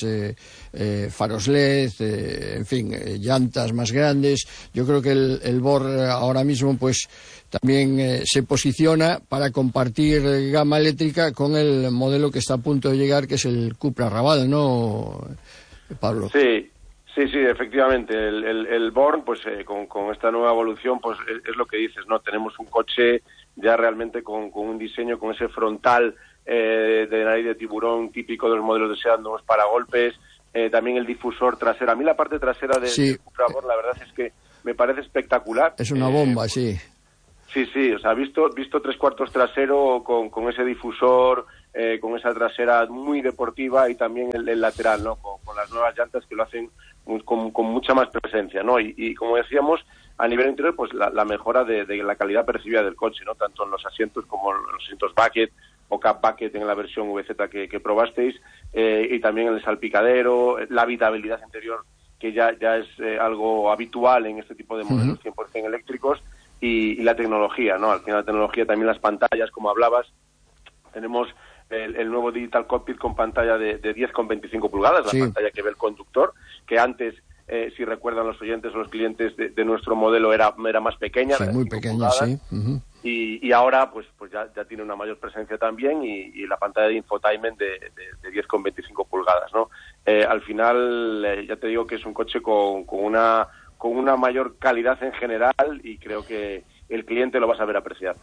faros LED, en fin, llantas más grandes. Yo creo que el BOR ahora mismo pues también se posiciona para compartir gama eléctrica con el modelo que está a punto de llegar, que es el Cupra Raval, ¿no, Pablo? Sí, efectivamente. El Born, pues con esta nueva evolución, pues es lo que dices, ¿no? Tenemos un coche ya realmente con un diseño, con ese frontal de nariz de tiburón típico de los modelos de Seat, nuevos paragolpes, también el difusor trasero. A mí la parte trasera del Cupra Born, la verdad es que me parece espectacular. Es una bomba, sí. Sí, o sea, visto 3/4 trasero con ese difusor, con esa trasera muy deportiva, y también el lateral, ¿no? Con las nuevas llantas que lo hacen con mucha más presencia, ¿no? Y como decíamos, a nivel interior, pues la mejora de la calidad percibida del coche, ¿no? Tanto en los asientos como en los asientos bucket o cap bucket en la versión VZ que probasteis, y también en el salpicadero, la habitabilidad interior, que ya es algo habitual en este tipo de modelos 100% eléctricos, y la tecnología, ¿no? Al final la tecnología, también las pantallas, como hablabas. Tenemos el nuevo Digital Cockpit con pantalla de 10,25 pulgadas, la pantalla que ve el conductor, que antes, si recuerdan los oyentes o los clientes de nuestro modelo, era más pequeña. Sí, muy pequeña, pulgadas, y ahora pues ya tiene una mayor presencia también, y la pantalla de infotainment de 10,25 pulgadas, ¿no? Al final, ya te digo que es un coche con una mayor calidad en general, y creo que el cliente lo va a saber apreciar.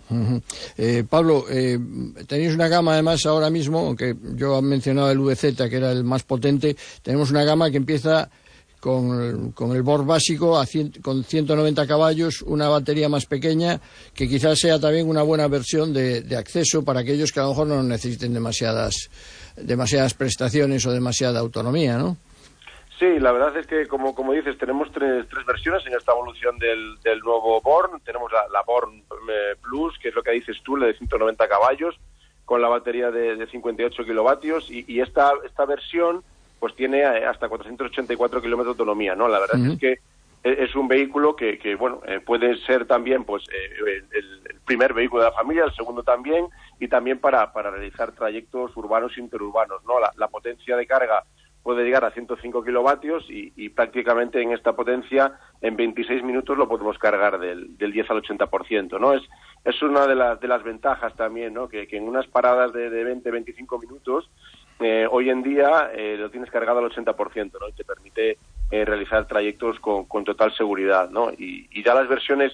Pablo, tenéis una gama además ahora mismo, aunque yo he mencionado el VZ, que era el más potente, tenemos una gama que empieza con el BOR básico con 190 caballos, una batería más pequeña, que quizás sea también una buena versión de acceso para aquellos que a lo mejor no necesiten demasiadas prestaciones o demasiada autonomía, ¿no? Sí, la verdad es que, como dices, tenemos tres versiones en esta evolución del nuevo Born. Tenemos la Born Plus, que es lo que dices tú, la de 190 caballos, con la batería de 58 kilovatios, y esta versión pues tiene hasta 484 kilómetros de autonomía, ¿no? La verdad es que es un vehículo que puede ser también pues el primer vehículo de la familia, el segundo también, y también para realizar trayectos urbanos e interurbanos, ¿no? La potencia de carga puede llegar a 105 kilovatios, y prácticamente en esta potencia en 26 minutos lo podemos cargar del 10 al 80%, ¿no? Es una de las ventajas también, ¿no? Que en unas paradas de 20-25 minutos hoy en día lo tienes cargado al 80%, ¿no? Y te permite realizar trayectos con total seguridad, ¿no? Y ya las versiones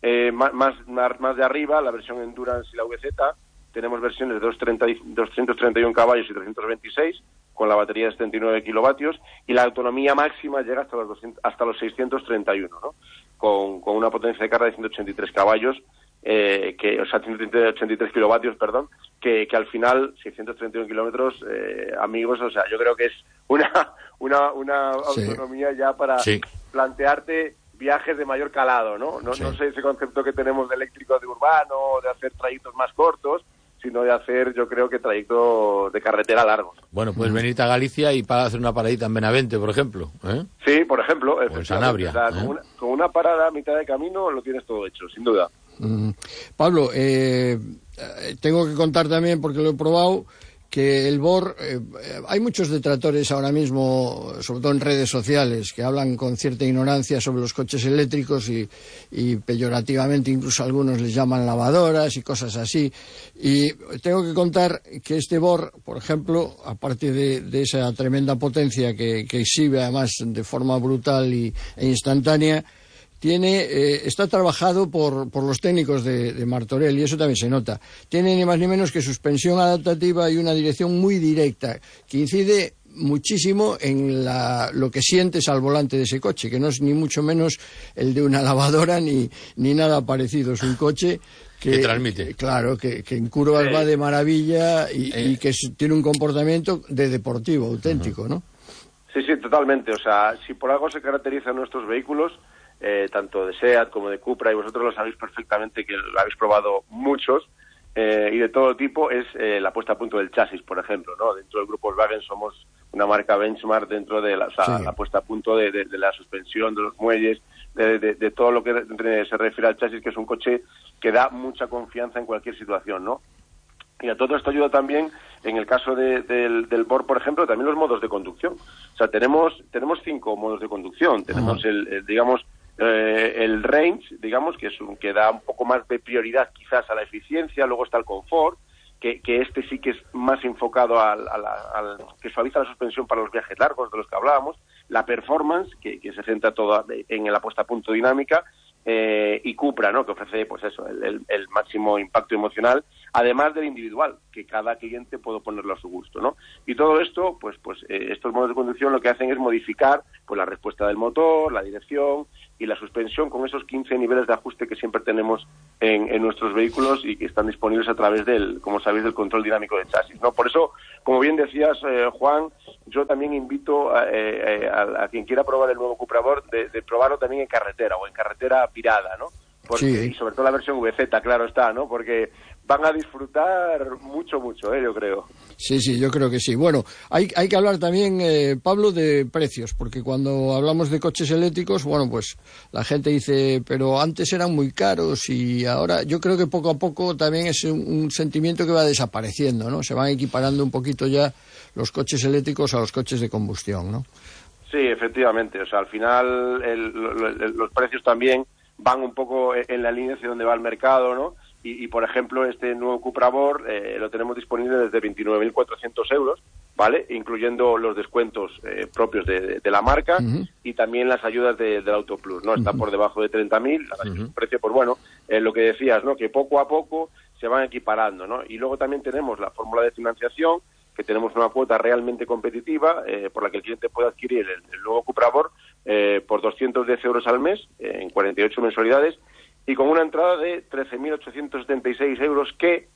más de arriba, la versión Endurance y la VZ, tenemos versiones de 231 caballos y 326, con la batería de 79 kilovatios, y la autonomía máxima llega hasta los 631, ¿no? Con una potencia de carga de 183 caballos, 183 kilovatios, perdón, que al final 631 kilómetros, amigos, o sea, yo creo que es una autonomía ya para plantearte viajes de mayor calado, ¿no? No sé ese concepto que tenemos de eléctrico de urbano, de hacer trayectos más cortos, sino de hacer, yo creo que trayectos de carretera largos. Bueno, puedes venirte a Galicia y para hacer una paradita en Benavente, por ejemplo, ¿eh? Sí, por ejemplo. O en Sanabria. O sea, con una parada a mitad de camino lo tienes todo hecho, sin duda. Pablo, tengo que contar también, porque lo he probado, que el BOR, hay muchos detractores ahora mismo, sobre todo en redes sociales, que hablan con cierta ignorancia sobre los coches eléctricos, y peyorativamente incluso algunos les llaman lavadoras y cosas así. Y tengo que contar que este BOR, por ejemplo, aparte de esa tremenda potencia que exhibe además de forma brutal e instantánea, está trabajado por los técnicos de Martorell, y eso también se nota. Tiene ni más ni menos que suspensión adaptativa y una dirección muy directa, que incide muchísimo en lo que sientes al volante de ese coche, que no es ni mucho menos el de una lavadora ni nada parecido. Es un coche que transmite. Claro, que en curvas va de maravilla, y que tiene un comportamiento de deportivo auténtico, ¿no? Sí, totalmente. O sea, si por algo se caracterizan nuestros vehículos, tanto de SEAT como de Cupra, y vosotros lo sabéis perfectamente, que lo habéis probado muchos, y de todo tipo, es la puesta a punto del chasis, por ejemplo, ¿no? Dentro del grupo Volkswagen somos una marca benchmark dentro de la puesta a punto de la suspensión, de los muelles, de todo lo que se refiere al chasis, que es un coche que da mucha confianza en cualquier situación, ¿no? Y a todo esto ayuda también, en el caso del BOR, por ejemplo, también los modos de conducción. O sea, tenemos 5 modos de conducción. Tenemos el range, digamos, que da un poco más de prioridad quizás a la eficiencia. Luego está el confort, que este sí que es más enfocado que suaviza la suspensión para los viajes largos, de los que hablábamos. La performance, que se centra toda en la puesta a punto dinámica. Y Cupra, ¿no? Que ofrece, pues eso, el máximo impacto emocional, además del individual, que cada cliente puede ponerlo a su gusto, ¿no? Y todo esto, pues estos modos de conducción lo que hacen es modificar, pues, la respuesta del motor, la dirección y la suspensión con esos 15 niveles de ajuste que siempre tenemos en nuestros vehículos y que están disponibles a través como sabéis, del control dinámico de chasis, ¿no? Por eso, como bien decías, Juan, yo también invito a quien quiera probar el nuevo Cupra Born de probarlo también en carretera o en carretera pirada, ¿no? Y sobre todo la versión VZ, claro está, ¿no? Porque van a disfrutar mucho, yo creo. Sí, yo creo que sí. Bueno, hay que hablar también, Pablo, de precios, porque cuando hablamos de coches eléctricos, bueno, pues la gente dice, pero antes eran muy caros y ahora yo creo que poco a poco también es un sentimiento que va desapareciendo, ¿no? Se van equiparando un poquito ya los coches eléctricos a los coches de combustión, ¿no? Sí, efectivamente. O sea, al final los precios también van un poco en la línea hacia donde va el mercado, ¿no? Y por ejemplo, este nuevo Cupra Born lo tenemos disponible desde 29.400 euros, ¿vale? Incluyendo los descuentos propios de la marca y también las ayudas del Auto Plus, ¿no? Está por debajo de 30.000, la verdad que es un precio, pues bueno, lo que decías, ¿no? Que poco a poco se van equiparando, ¿no? Y luego también tenemos la fórmula de financiación, que tenemos una cuota realmente competitiva por la que el cliente puede adquirir el nuevo Cupra Born por 210 euros al mes, en 48 mensualidades, y con una entrada de 13.876 euros que,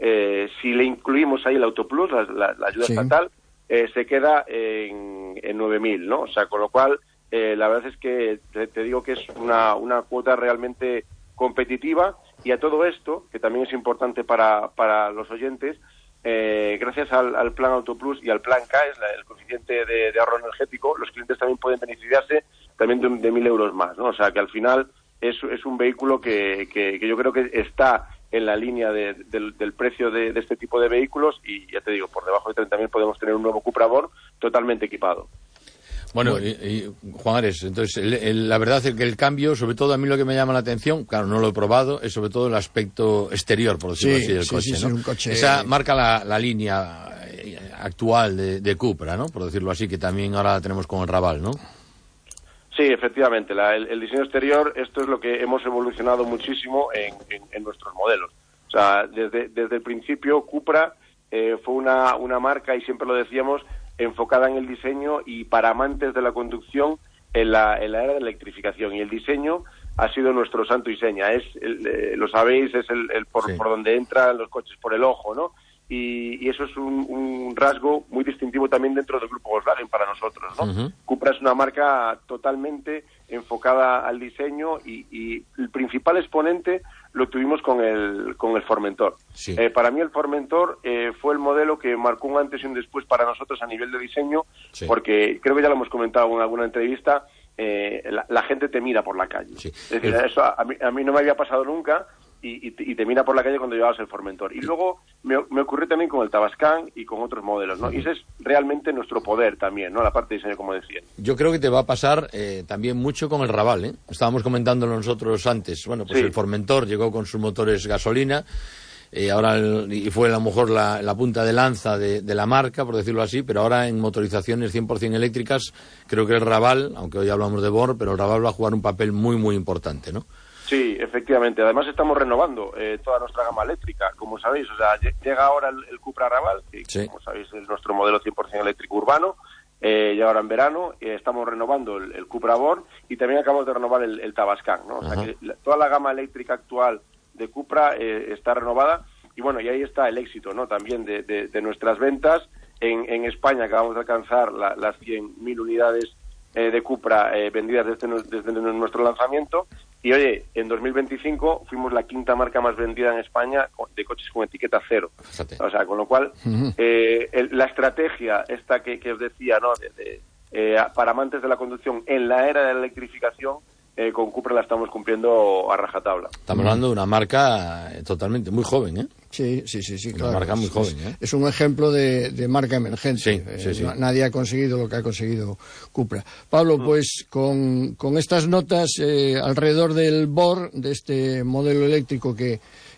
si le incluimos ahí el Auto Plus, la ayuda estatal, se queda en 9.000, ¿no? O sea, con lo cual, la verdad es que te digo que es una cuota realmente competitiva. Y a todo esto, que también es importante para los oyentes, gracias al plan Auto Plus y al plan CAES, el coeficiente de ahorro energético, los clientes también pueden beneficiarse también de 1.000 euros más, ¿no? O sea, que al final es un vehículo que yo creo que está en la línea del precio de este tipo de vehículos y, ya te digo, por debajo de 30.000 podemos tener un nuevo Cupra Born totalmente equipado. Bueno, y Juan Ares, entonces, la verdad es que el cambio, sobre todo a mí lo que me llama la atención, claro, no lo he probado, es sobre todo el aspecto exterior, por decirlo así, del coche, ¿no? Un coche... Esa marca la línea actual de Cupra, ¿no? Por decirlo así, que también ahora la tenemos con el Raval, ¿no? Sí, efectivamente, el diseño exterior, esto es lo que hemos evolucionado muchísimo en nuestros modelos. O sea, desde el principio Cupra fue una marca, y siempre lo decíamos, enfocada en el diseño y para amantes de la conducción en la era de la electrificación. Y el diseño ha sido nuestro santo y seña. Lo sabéis, es por donde entran los coches, por el ojo, ¿no? Y eso es un rasgo muy distintivo también dentro del grupo Volkswagen para nosotros, ¿no? Cupra es una marca totalmente enfocada al diseño y el principal exponente lo tuvimos con el Formentor. Sí. Para mí el Formentor fue el modelo que marcó un antes y un después para nosotros a nivel de diseño, porque creo que ya lo hemos comentado en alguna entrevista, la gente te mira por la calle. Sí. Es decir, eso a mí no me había pasado nunca. Y te mira por la calle cuando llevabas el Formentor. Y luego me ocurrió también con el Tavascan y con otros modelos, ¿no? Y ese es realmente nuestro poder también, ¿no? La parte de diseño, como decía. Yo creo que te va a pasar también mucho con el Raval, ¿eh? Estábamos comentándolo nosotros antes. Bueno, pues el Formentor llegó con sus motores gasolina, ahora y fue a lo mejor la punta de lanza de la marca, por decirlo así, pero ahora en motorizaciones 100% eléctricas, creo que el Raval, aunque hoy hablamos de Born, pero el Raval va a jugar un papel muy, muy importante, ¿no? Sí, efectivamente. Además estamos renovando toda nuestra gama eléctrica, como sabéis. O sea, llega ahora el Cupra Raval, que como sabéis es nuestro modelo 100% eléctrico urbano, y ahora en verano estamos renovando el Cupra Born y también acabamos de renovar el Tavascan, ¿no? O sea que toda la gama eléctrica actual de Cupra está renovada y bueno, y ahí está el éxito, ¿no? También de nuestras ventas. En España acabamos de alcanzar las 100.000 unidades de Cupra vendidas desde nuestro lanzamiento. Y oye, en 2025 fuimos la quinta marca más vendida en España de coches con etiqueta cero. Fíjate. O sea, con lo cual, la estrategia esta que os decía, ¿no? Para amantes de la conducción en la era de la electrificación, con Cupra la estamos cumpliendo a rajatabla. Estamos hablando de una marca totalmente muy joven, ¿eh? Sí, claro. Una marca muy joven, ¿eh? Es un ejemplo de marca emergente. Sí. Nadie ha conseguido lo que ha conseguido Cupra. Pablo, pues con estas notas alrededor del BOR, de este modelo eléctrico que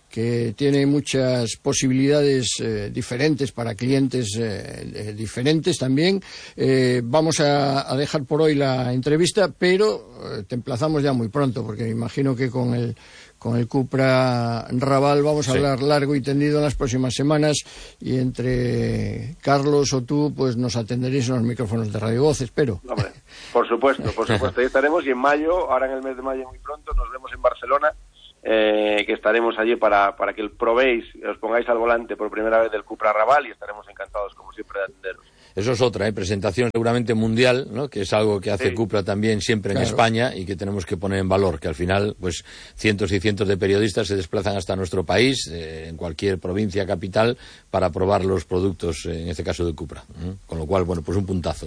tiene muchas posibilidades diferentes para clientes diferentes también. Vamos a dejar por hoy la entrevista, pero te emplazamos ya muy pronto, porque me imagino que con el Cupra Raval vamos a hablar largo y tendido en las próximas semanas, y entre Carlos o tú pues nos atenderéis en los micrófonos de Radio Voz, espero. Hombre, por supuesto, ahí estaremos, y en mayo, ahora en el mes de mayo muy pronto, nos vemos en Barcelona, que estaremos allí para que probéis, os pongáis al volante por primera vez del Cupra Raval, y estaremos encantados como siempre de atenderos. Eso es otra, presentación seguramente mundial, ¿no? Que es algo que hace Cupra también siempre en España, y que tenemos que poner en valor, que al final pues cientos y cientos de periodistas se desplazan hasta nuestro país, en cualquier provincia, capital, para probar los productos, en este caso de Cupra, ¿eh? Con lo cual, bueno, pues un puntazo.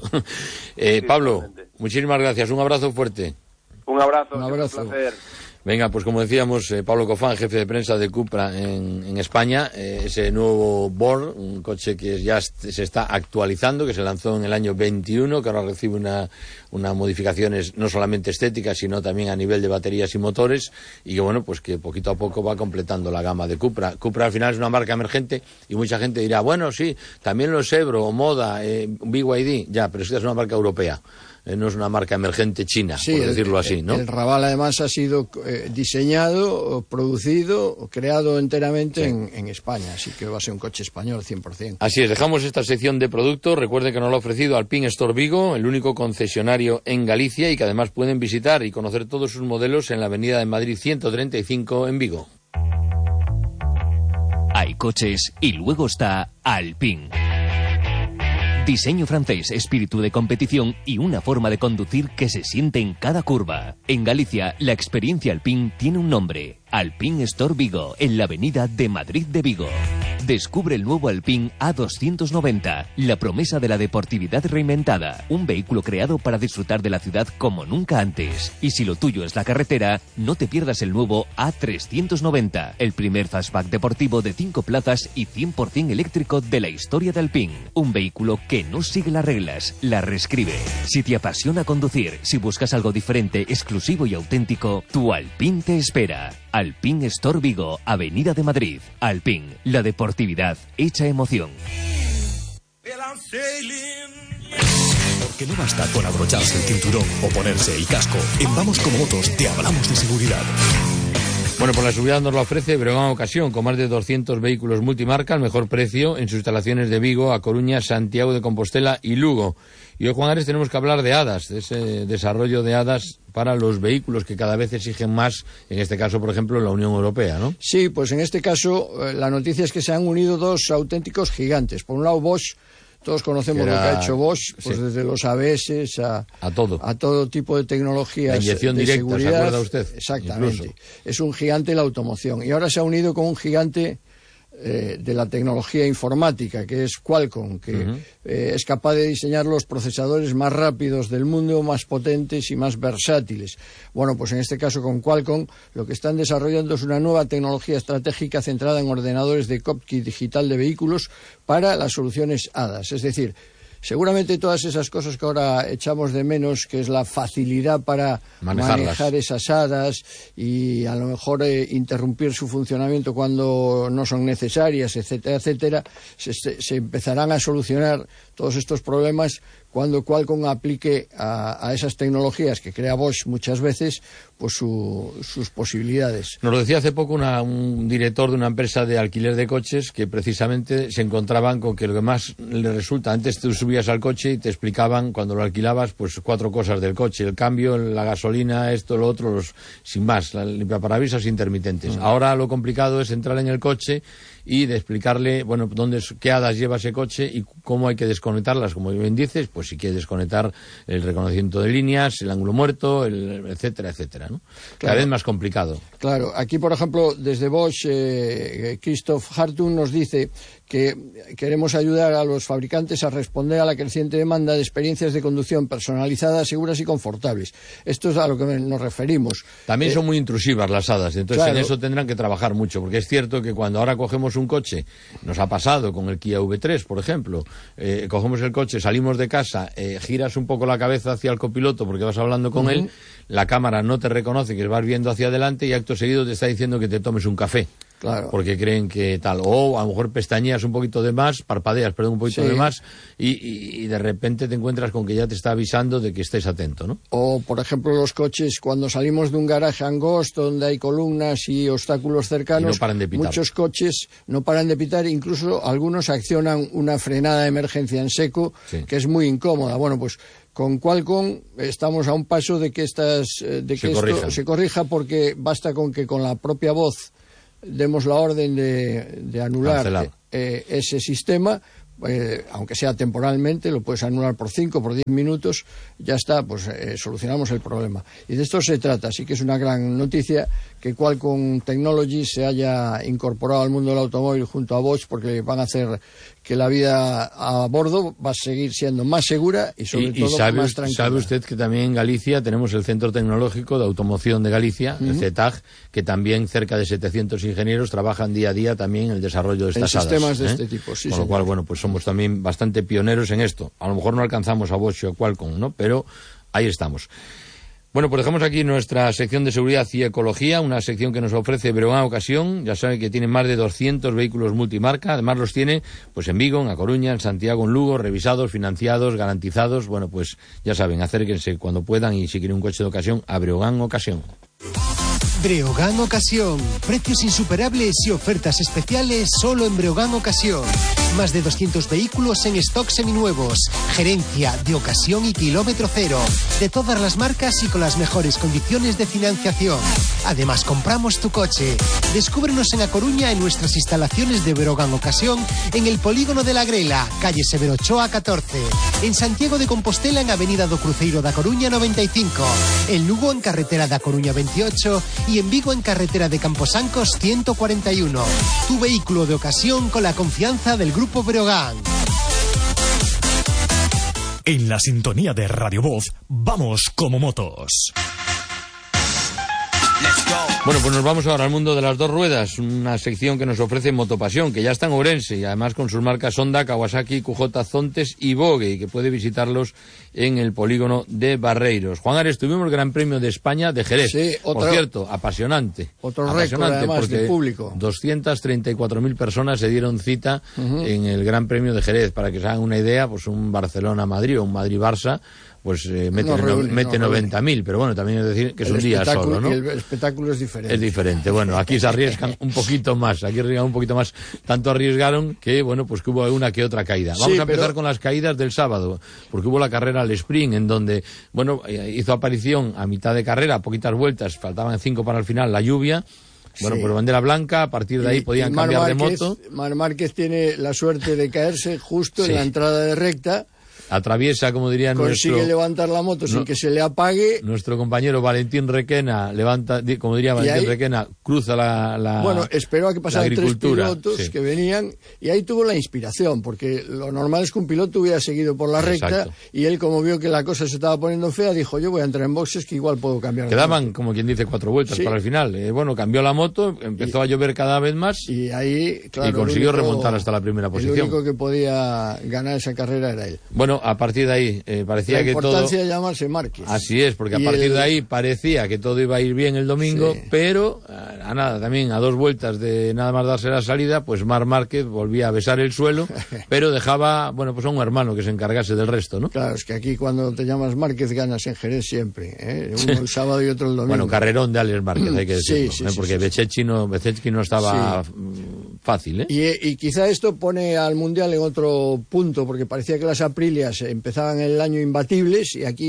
Pablo, muchísimas gracias, un abrazo fuerte. Un abrazo. Un placer. Venga, pues como decíamos, Pablo Cofán, jefe de prensa de Cupra en España, ese nuevo BOR, un coche que ya se está actualizando, que se lanzó en el año 21, que ahora recibe unas modificaciones no solamente estéticas, sino también a nivel de baterías y motores, y que bueno, pues que poquito a poco va completando la gama de Cupra. Cupra al final es una marca emergente, y mucha gente dirá, bueno, sí, también los Ebro, o Moda, BYD, ya, pero esta es una marca europea. No es una marca emergente china, por decirlo así, ¿no? El Raval además ha sido diseñado, producido, creado enteramente en España, así que va a ser un coche español 100%. Así es, dejamos esta sección de productos. Recuerden que nos lo ha ofrecido Alpine Store Vigo, el único concesionario en Galicia, y que además pueden visitar y conocer todos sus modelos en la avenida de Madrid 135 en Vigo. Hay coches y luego está Alpine. Diseño francés, espíritu de competición y una forma de conducir que se siente en cada curva. En Galicia, la experiencia Alpine tiene un nombre: Alpine Store Vigo, en la avenida de Madrid de Vigo. Descubre el nuevo Alpine A290, la promesa de la deportividad reinventada. Un vehículo creado para disfrutar de la ciudad como nunca antes. Y si lo tuyo es la carretera, no te pierdas el nuevo A390, el primer fastback deportivo de 5 plazas y 100% eléctrico de la historia de Alpine. Un vehículo que no sigue las reglas, las reescribe. Si te apasiona conducir, si buscas algo diferente, exclusivo y auténtico, tu Alpine te espera. Alpine Store Vigo, Avenida de Madrid. Alpine, la deportividad hecha emoción. Porque no basta con abrocharse el cinturón o ponerse el casco. En Vamos Como Motos te hablamos de seguridad. Bueno, pues la seguridad nos la ofrece Breogán Ocasión, con más de 200 vehículos multimarca al mejor precio en sus instalaciones de Vigo, A Coruña, Santiago de Compostela y Lugo. Y hoy, Juan Ares, tenemos que hablar de HADAS, de ese desarrollo de HADAS para los vehículos que cada vez exigen más, en este caso, por ejemplo, en la Unión Europea, ¿no? Sí, pues en este caso la noticia es que se han unido dos auténticos gigantes. Por un lado, Bosch. Todos conocemos lo que ha hecho Bosch, pues desde los ABS a todo tipo de tecnologías. La inyección de directa, seguridad. ¿se acuerda usted? Exactamente. Incluso. Es un gigante de la automoción. Y ahora se ha unido con un gigante de la tecnología informática, que es Qualcomm, que es capaz de diseñar los procesadores más rápidos del mundo, más potentes y más versátiles. Bueno, pues en este caso con Qualcomm lo que están desarrollando es una nueva tecnología estratégica centrada en ordenadores de cockpit digital de vehículos para las soluciones HADAS. Es decir, seguramente todas esas cosas que ahora echamos de menos, que es la facilidad para manejar esas HADAS y a lo mejor interrumpir su funcionamiento cuando no son necesarias, etcétera, etcétera, se empezarán a solucionar todos estos problemas cuando Qualcomm aplique a esas tecnologías que crea Bosch muchas veces, pues sus posibilidades. Nos lo decía hace poco un director de una empresa de alquiler de coches, que precisamente se encontraban con que lo que más le resulta, antes tú subías al coche y te explicaban cuando lo alquilabas pues 4 cosas del coche: el cambio, la gasolina, esto, lo otro, sin más, la limpiaparabrisas intermitentes. Ahora lo complicado es entrar en el coche y de explicarle, bueno, qué hadas lleva ese coche y cómo hay que desconectarlas, como bien dices, pues si quieres desconectar el reconocimiento de líneas, el ángulo muerto, etcétera, etcétera, ¿no? Cada vez más complicado. Claro, aquí por ejemplo desde Bosch, Christoph Hartung nos dice que queremos ayudar a los fabricantes a responder a la creciente demanda de experiencias de conducción personalizadas, seguras y confortables. Esto es a lo que nos referimos. También son muy intrusivas las hadas, entonces claro, en eso tendrán que trabajar mucho, porque es cierto que cuando ahora cogemos un coche, nos ha pasado con el Kia V3, por ejemplo, cogemos el coche, salimos de casa, giras un poco la cabeza hacia el copiloto porque vas hablando con él, la cámara no te reconoce que vas viendo hacia adelante y acto seguido te está diciendo que te tomes un café. Claro. Porque creen que tal, o a lo mejor pestañeas un poquito de más, parpadeas, perdón, un poquito de más, y de repente te encuentras con que ya te está avisando de que estés atento, ¿no? O, por ejemplo, los coches, cuando salimos de un garaje angosto, donde hay columnas y obstáculos cercanos, y no paran de pitar. Muchos coches no paran de pitar, incluso algunos accionan una frenada de emergencia en seco, que es muy incómoda. Bueno, pues con Qualcomm estamos a un paso de que esto se corrija, porque basta con que con la propia voz demos la orden de anular ese sistema, aunque sea temporalmente, lo puedes anular por 5, por 10 minutos, ya está, pues solucionamos el problema. Y de esto se trata, así que es una gran noticia que Qualcomm Technologies se haya incorporado al mundo del automóvil junto a Bosch, porque van a hacer que la vida a bordo va a seguir siendo más segura y sobre todo más tranquila. ¿Sabe usted que también en Galicia tenemos el Centro Tecnológico de Automoción de Galicia, el CETAG, que también cerca de 700 ingenieros trabajan día a día también en el desarrollo de estas hadas, sistemas de este tipo, sí. Con lo cual, bueno, pues somos también bastante pioneros en esto. A lo mejor no alcanzamos a Bosch o a Qualcomm, ¿no? Pero ahí estamos. Bueno, pues dejamos aquí nuestra sección de seguridad y ecología, una sección que nos ofrece Breogán Ocasión. Ya sabe que tiene más de 200 vehículos multimarca, además los tiene pues en Vigo, en A Coruña, en Santiago, en Lugo, revisados, financiados, garantizados. Bueno, pues ya saben, acérquense cuando puedan y si quieren un coche de ocasión, a Breogán Ocasión. Breogán Ocasión. Precios insuperables y ofertas especiales solo en Breogán Ocasión. Más de 200 vehículos en stock seminuevos. Gerencia de ocasión y kilómetro cero. De todas las marcas y con las mejores condiciones de financiación. Además, compramos tu coche. Descúbrenos en A Coruña en nuestras instalaciones de Breogán Ocasión, en el Polígono de la Grela, calle Severo Ochoa 14. En Santiago de Compostela, en Avenida do Cruceiro da Coruña 95. En Lugo, en Carretera da Coruña 28. Y en Vigo, en Carretera de Camposancos 141. Tu vehículo de ocasión con la confianza del Grupo Breogán. En la sintonía de Radio Voz, vamos como motos. Bueno, pues nos vamos ahora al mundo de las dos ruedas, una sección que nos ofrece Motopasión, que ya está en Ourense y además con sus marcas Honda, Kawasaki, QJ, Zontes y Vogue, y que puede visitarlos en el polígono de Barreiros. Juan Ares, tuvimos el Gran Premio de España de Jerez, por cierto, apasionante. Otro récord además de público. 234.000 personas se dieron cita en el Gran Premio de Jerez, para que se hagan una idea, pues un Barcelona-Madrid o un Madrid-Barça, pues mete 90.000, pero bueno, también es decir que es un día solo, ¿no? El espectáculo es diferente. Es diferente, bueno, aquí se arriesgan un poquito más, tanto arriesgaron que, bueno, pues que hubo una que otra caída. Vamos a empezar con las caídas del sábado, porque hubo la carrera al sprint, en donde, bueno, hizo aparición a mitad de carrera, poquitas vueltas, faltaban 5 para el final, la lluvia. Bueno, pues bandera blanca, a partir de ahí podían cambiar de moto. Mar Márquez tiene la suerte de caerse justo en la entrada de recta. Atraviesa, como diría consigue levantar la moto sin que se le apague. Nuestro compañero Valentín Requena Requena cruza la bueno, esperó a que pasaran 3 pilotos que venían y ahí tuvo la inspiración, porque lo normal es que un piloto hubiera seguido por la recta y él, como vio que la cosa se estaba poniendo fea, dijo: yo voy a entrar en boxes que igual puedo cambiar. Quedaban, como quien dice, 4 vueltas para el final. Bueno, cambió la moto, empezó a llover cada vez más y ahí, claro, y consiguió remontar hasta la primera posición. El único que podía ganar esa carrera era él. Bueno, a partir de ahí parecía que todo... La importancia de llamarse Márquez. Así es, porque a partir de ahí parecía que todo iba a ir bien el domingo, pero a nada, también a 2 vueltas de nada más darse la salida, pues Marc Márquez volvía a besar el suelo, pero dejaba, bueno, pues a un hermano que se encargase del resto, ¿no? Claro, es que aquí cuando te llamas Márquez ganas en Jerez siempre, uno el sábado y otro el domingo. Bueno, carrerón de Alex Márquez, hay que decirlo, porque Bececchi no estaba fácil, Y quizá esto pone al Mundial en otro punto, porque parecía que las Aprilias empezaban el año imbatibles y aquí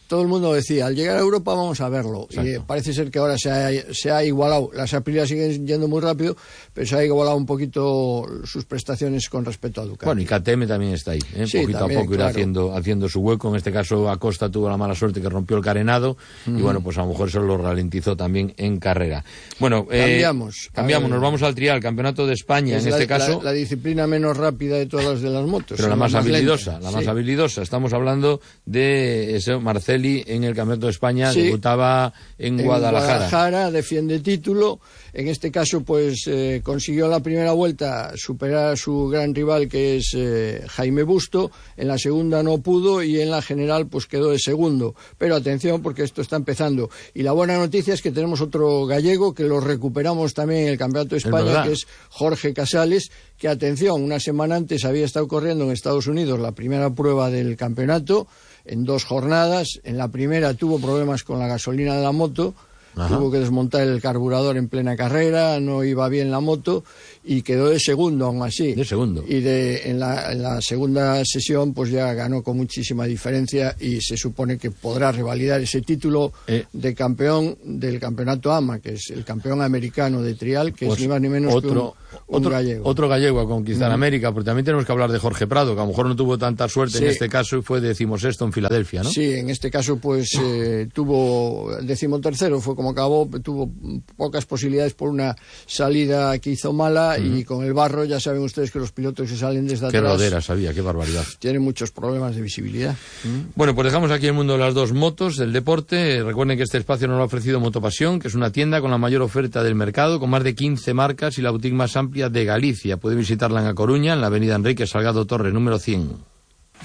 todo el mundo decía, al llegar a Europa vamos a verlo. Exacto. Y parece ser que ahora se ha igualado. Las Aprilia siguen yendo muy rápido, pero se ha igualado un poquito sus prestaciones con respecto a Ducati. Bueno, y KTM también está ahí, sí, poquito también, a poco irá haciendo su hueco. En este caso, Acosta tuvo la mala suerte que rompió el carenado, y bueno, pues a lo mejor eso lo ralentizó también en carrera. Bueno, cambiamos, nos vamos al trial, Campeonato de España, en este caso. La disciplina menos rápida de todas las de las motos. Pero la más habilidosa, más habilidosa. Estamos hablando de ese Marcelli en el Campeonato de España, debutaba en Guadalajara, defiende título. En este caso, pues consiguió en la primera vuelta superar a su gran rival, que es Jaime Busto. En la segunda no pudo y en la general pues quedó de segundo. Pero atención, porque esto está empezando. Y la buena noticia es que tenemos otro gallego que lo recuperamos también en el Campeonato de España, que es Jorge Casales, que atención, una semana antes había estado corriendo en Estados Unidos la primera prueba del campeonato en 2 jornadas. En la primera tuvo problemas con la gasolina de la moto. Ajá. Tuvo que desmontar el carburador en plena carrera, no iba bien la moto y quedó de segundo aún así. De segundo. Y en la segunda sesión pues ya ganó con muchísima diferencia y se supone que podrá revalidar ese título de campeón del campeonato AMA, que es el campeón americano de trial, que pues es ni más ni menos que un gallego. Otro gallego a conquistar América, porque también tenemos que hablar de Jorge Prado, que a lo mejor no tuvo tanta suerte en este caso y fue 16º en Filadelfia, ¿no? Sí, en este caso pues tuvo 13º, fue como acabó, tuvo pocas posibilidades por una salida que hizo mala y con el barro, ya saben ustedes que los pilotos que salen desde atrás... Qué rodera sabía, qué barbaridad. Tienen muchos problemas de visibilidad. Bueno, pues dejamos aquí el mundo de las dos motos, del deporte. Recuerden que este espacio nos lo ha ofrecido Motopasión, que es una tienda con la mayor oferta del mercado, con más de 15 marcas y la boutique más amplia de Galicia. Puede visitarla en A Coruña, en la avenida Enrique Salgado Torres, número 100.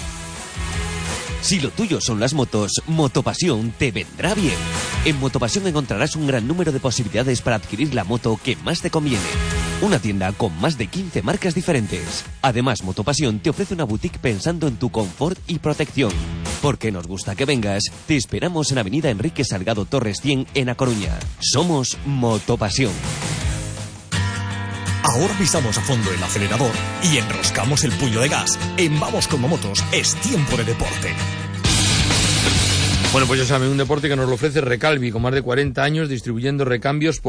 Si lo tuyo son las motos, Motopasión te vendrá bien. En Motopasión encontrarás un gran número de posibilidades para adquirir la moto que más te conviene. Una tienda con más de 15 marcas diferentes. Además, Motopasión te ofrece una boutique pensando en tu confort y protección. Porque nos gusta que vengas, te esperamos en avenida Enrique Salgado Torres 100 en A Coruña. Somos Motopasión. Ahora pisamos a fondo el acelerador y enroscamos el puño de gas. En Vamos como Motos es tiempo de deporte. Bueno, pues ya saben, un deporte que nos lo ofrece Recalvi, con más de 40 años distribuyendo recambios por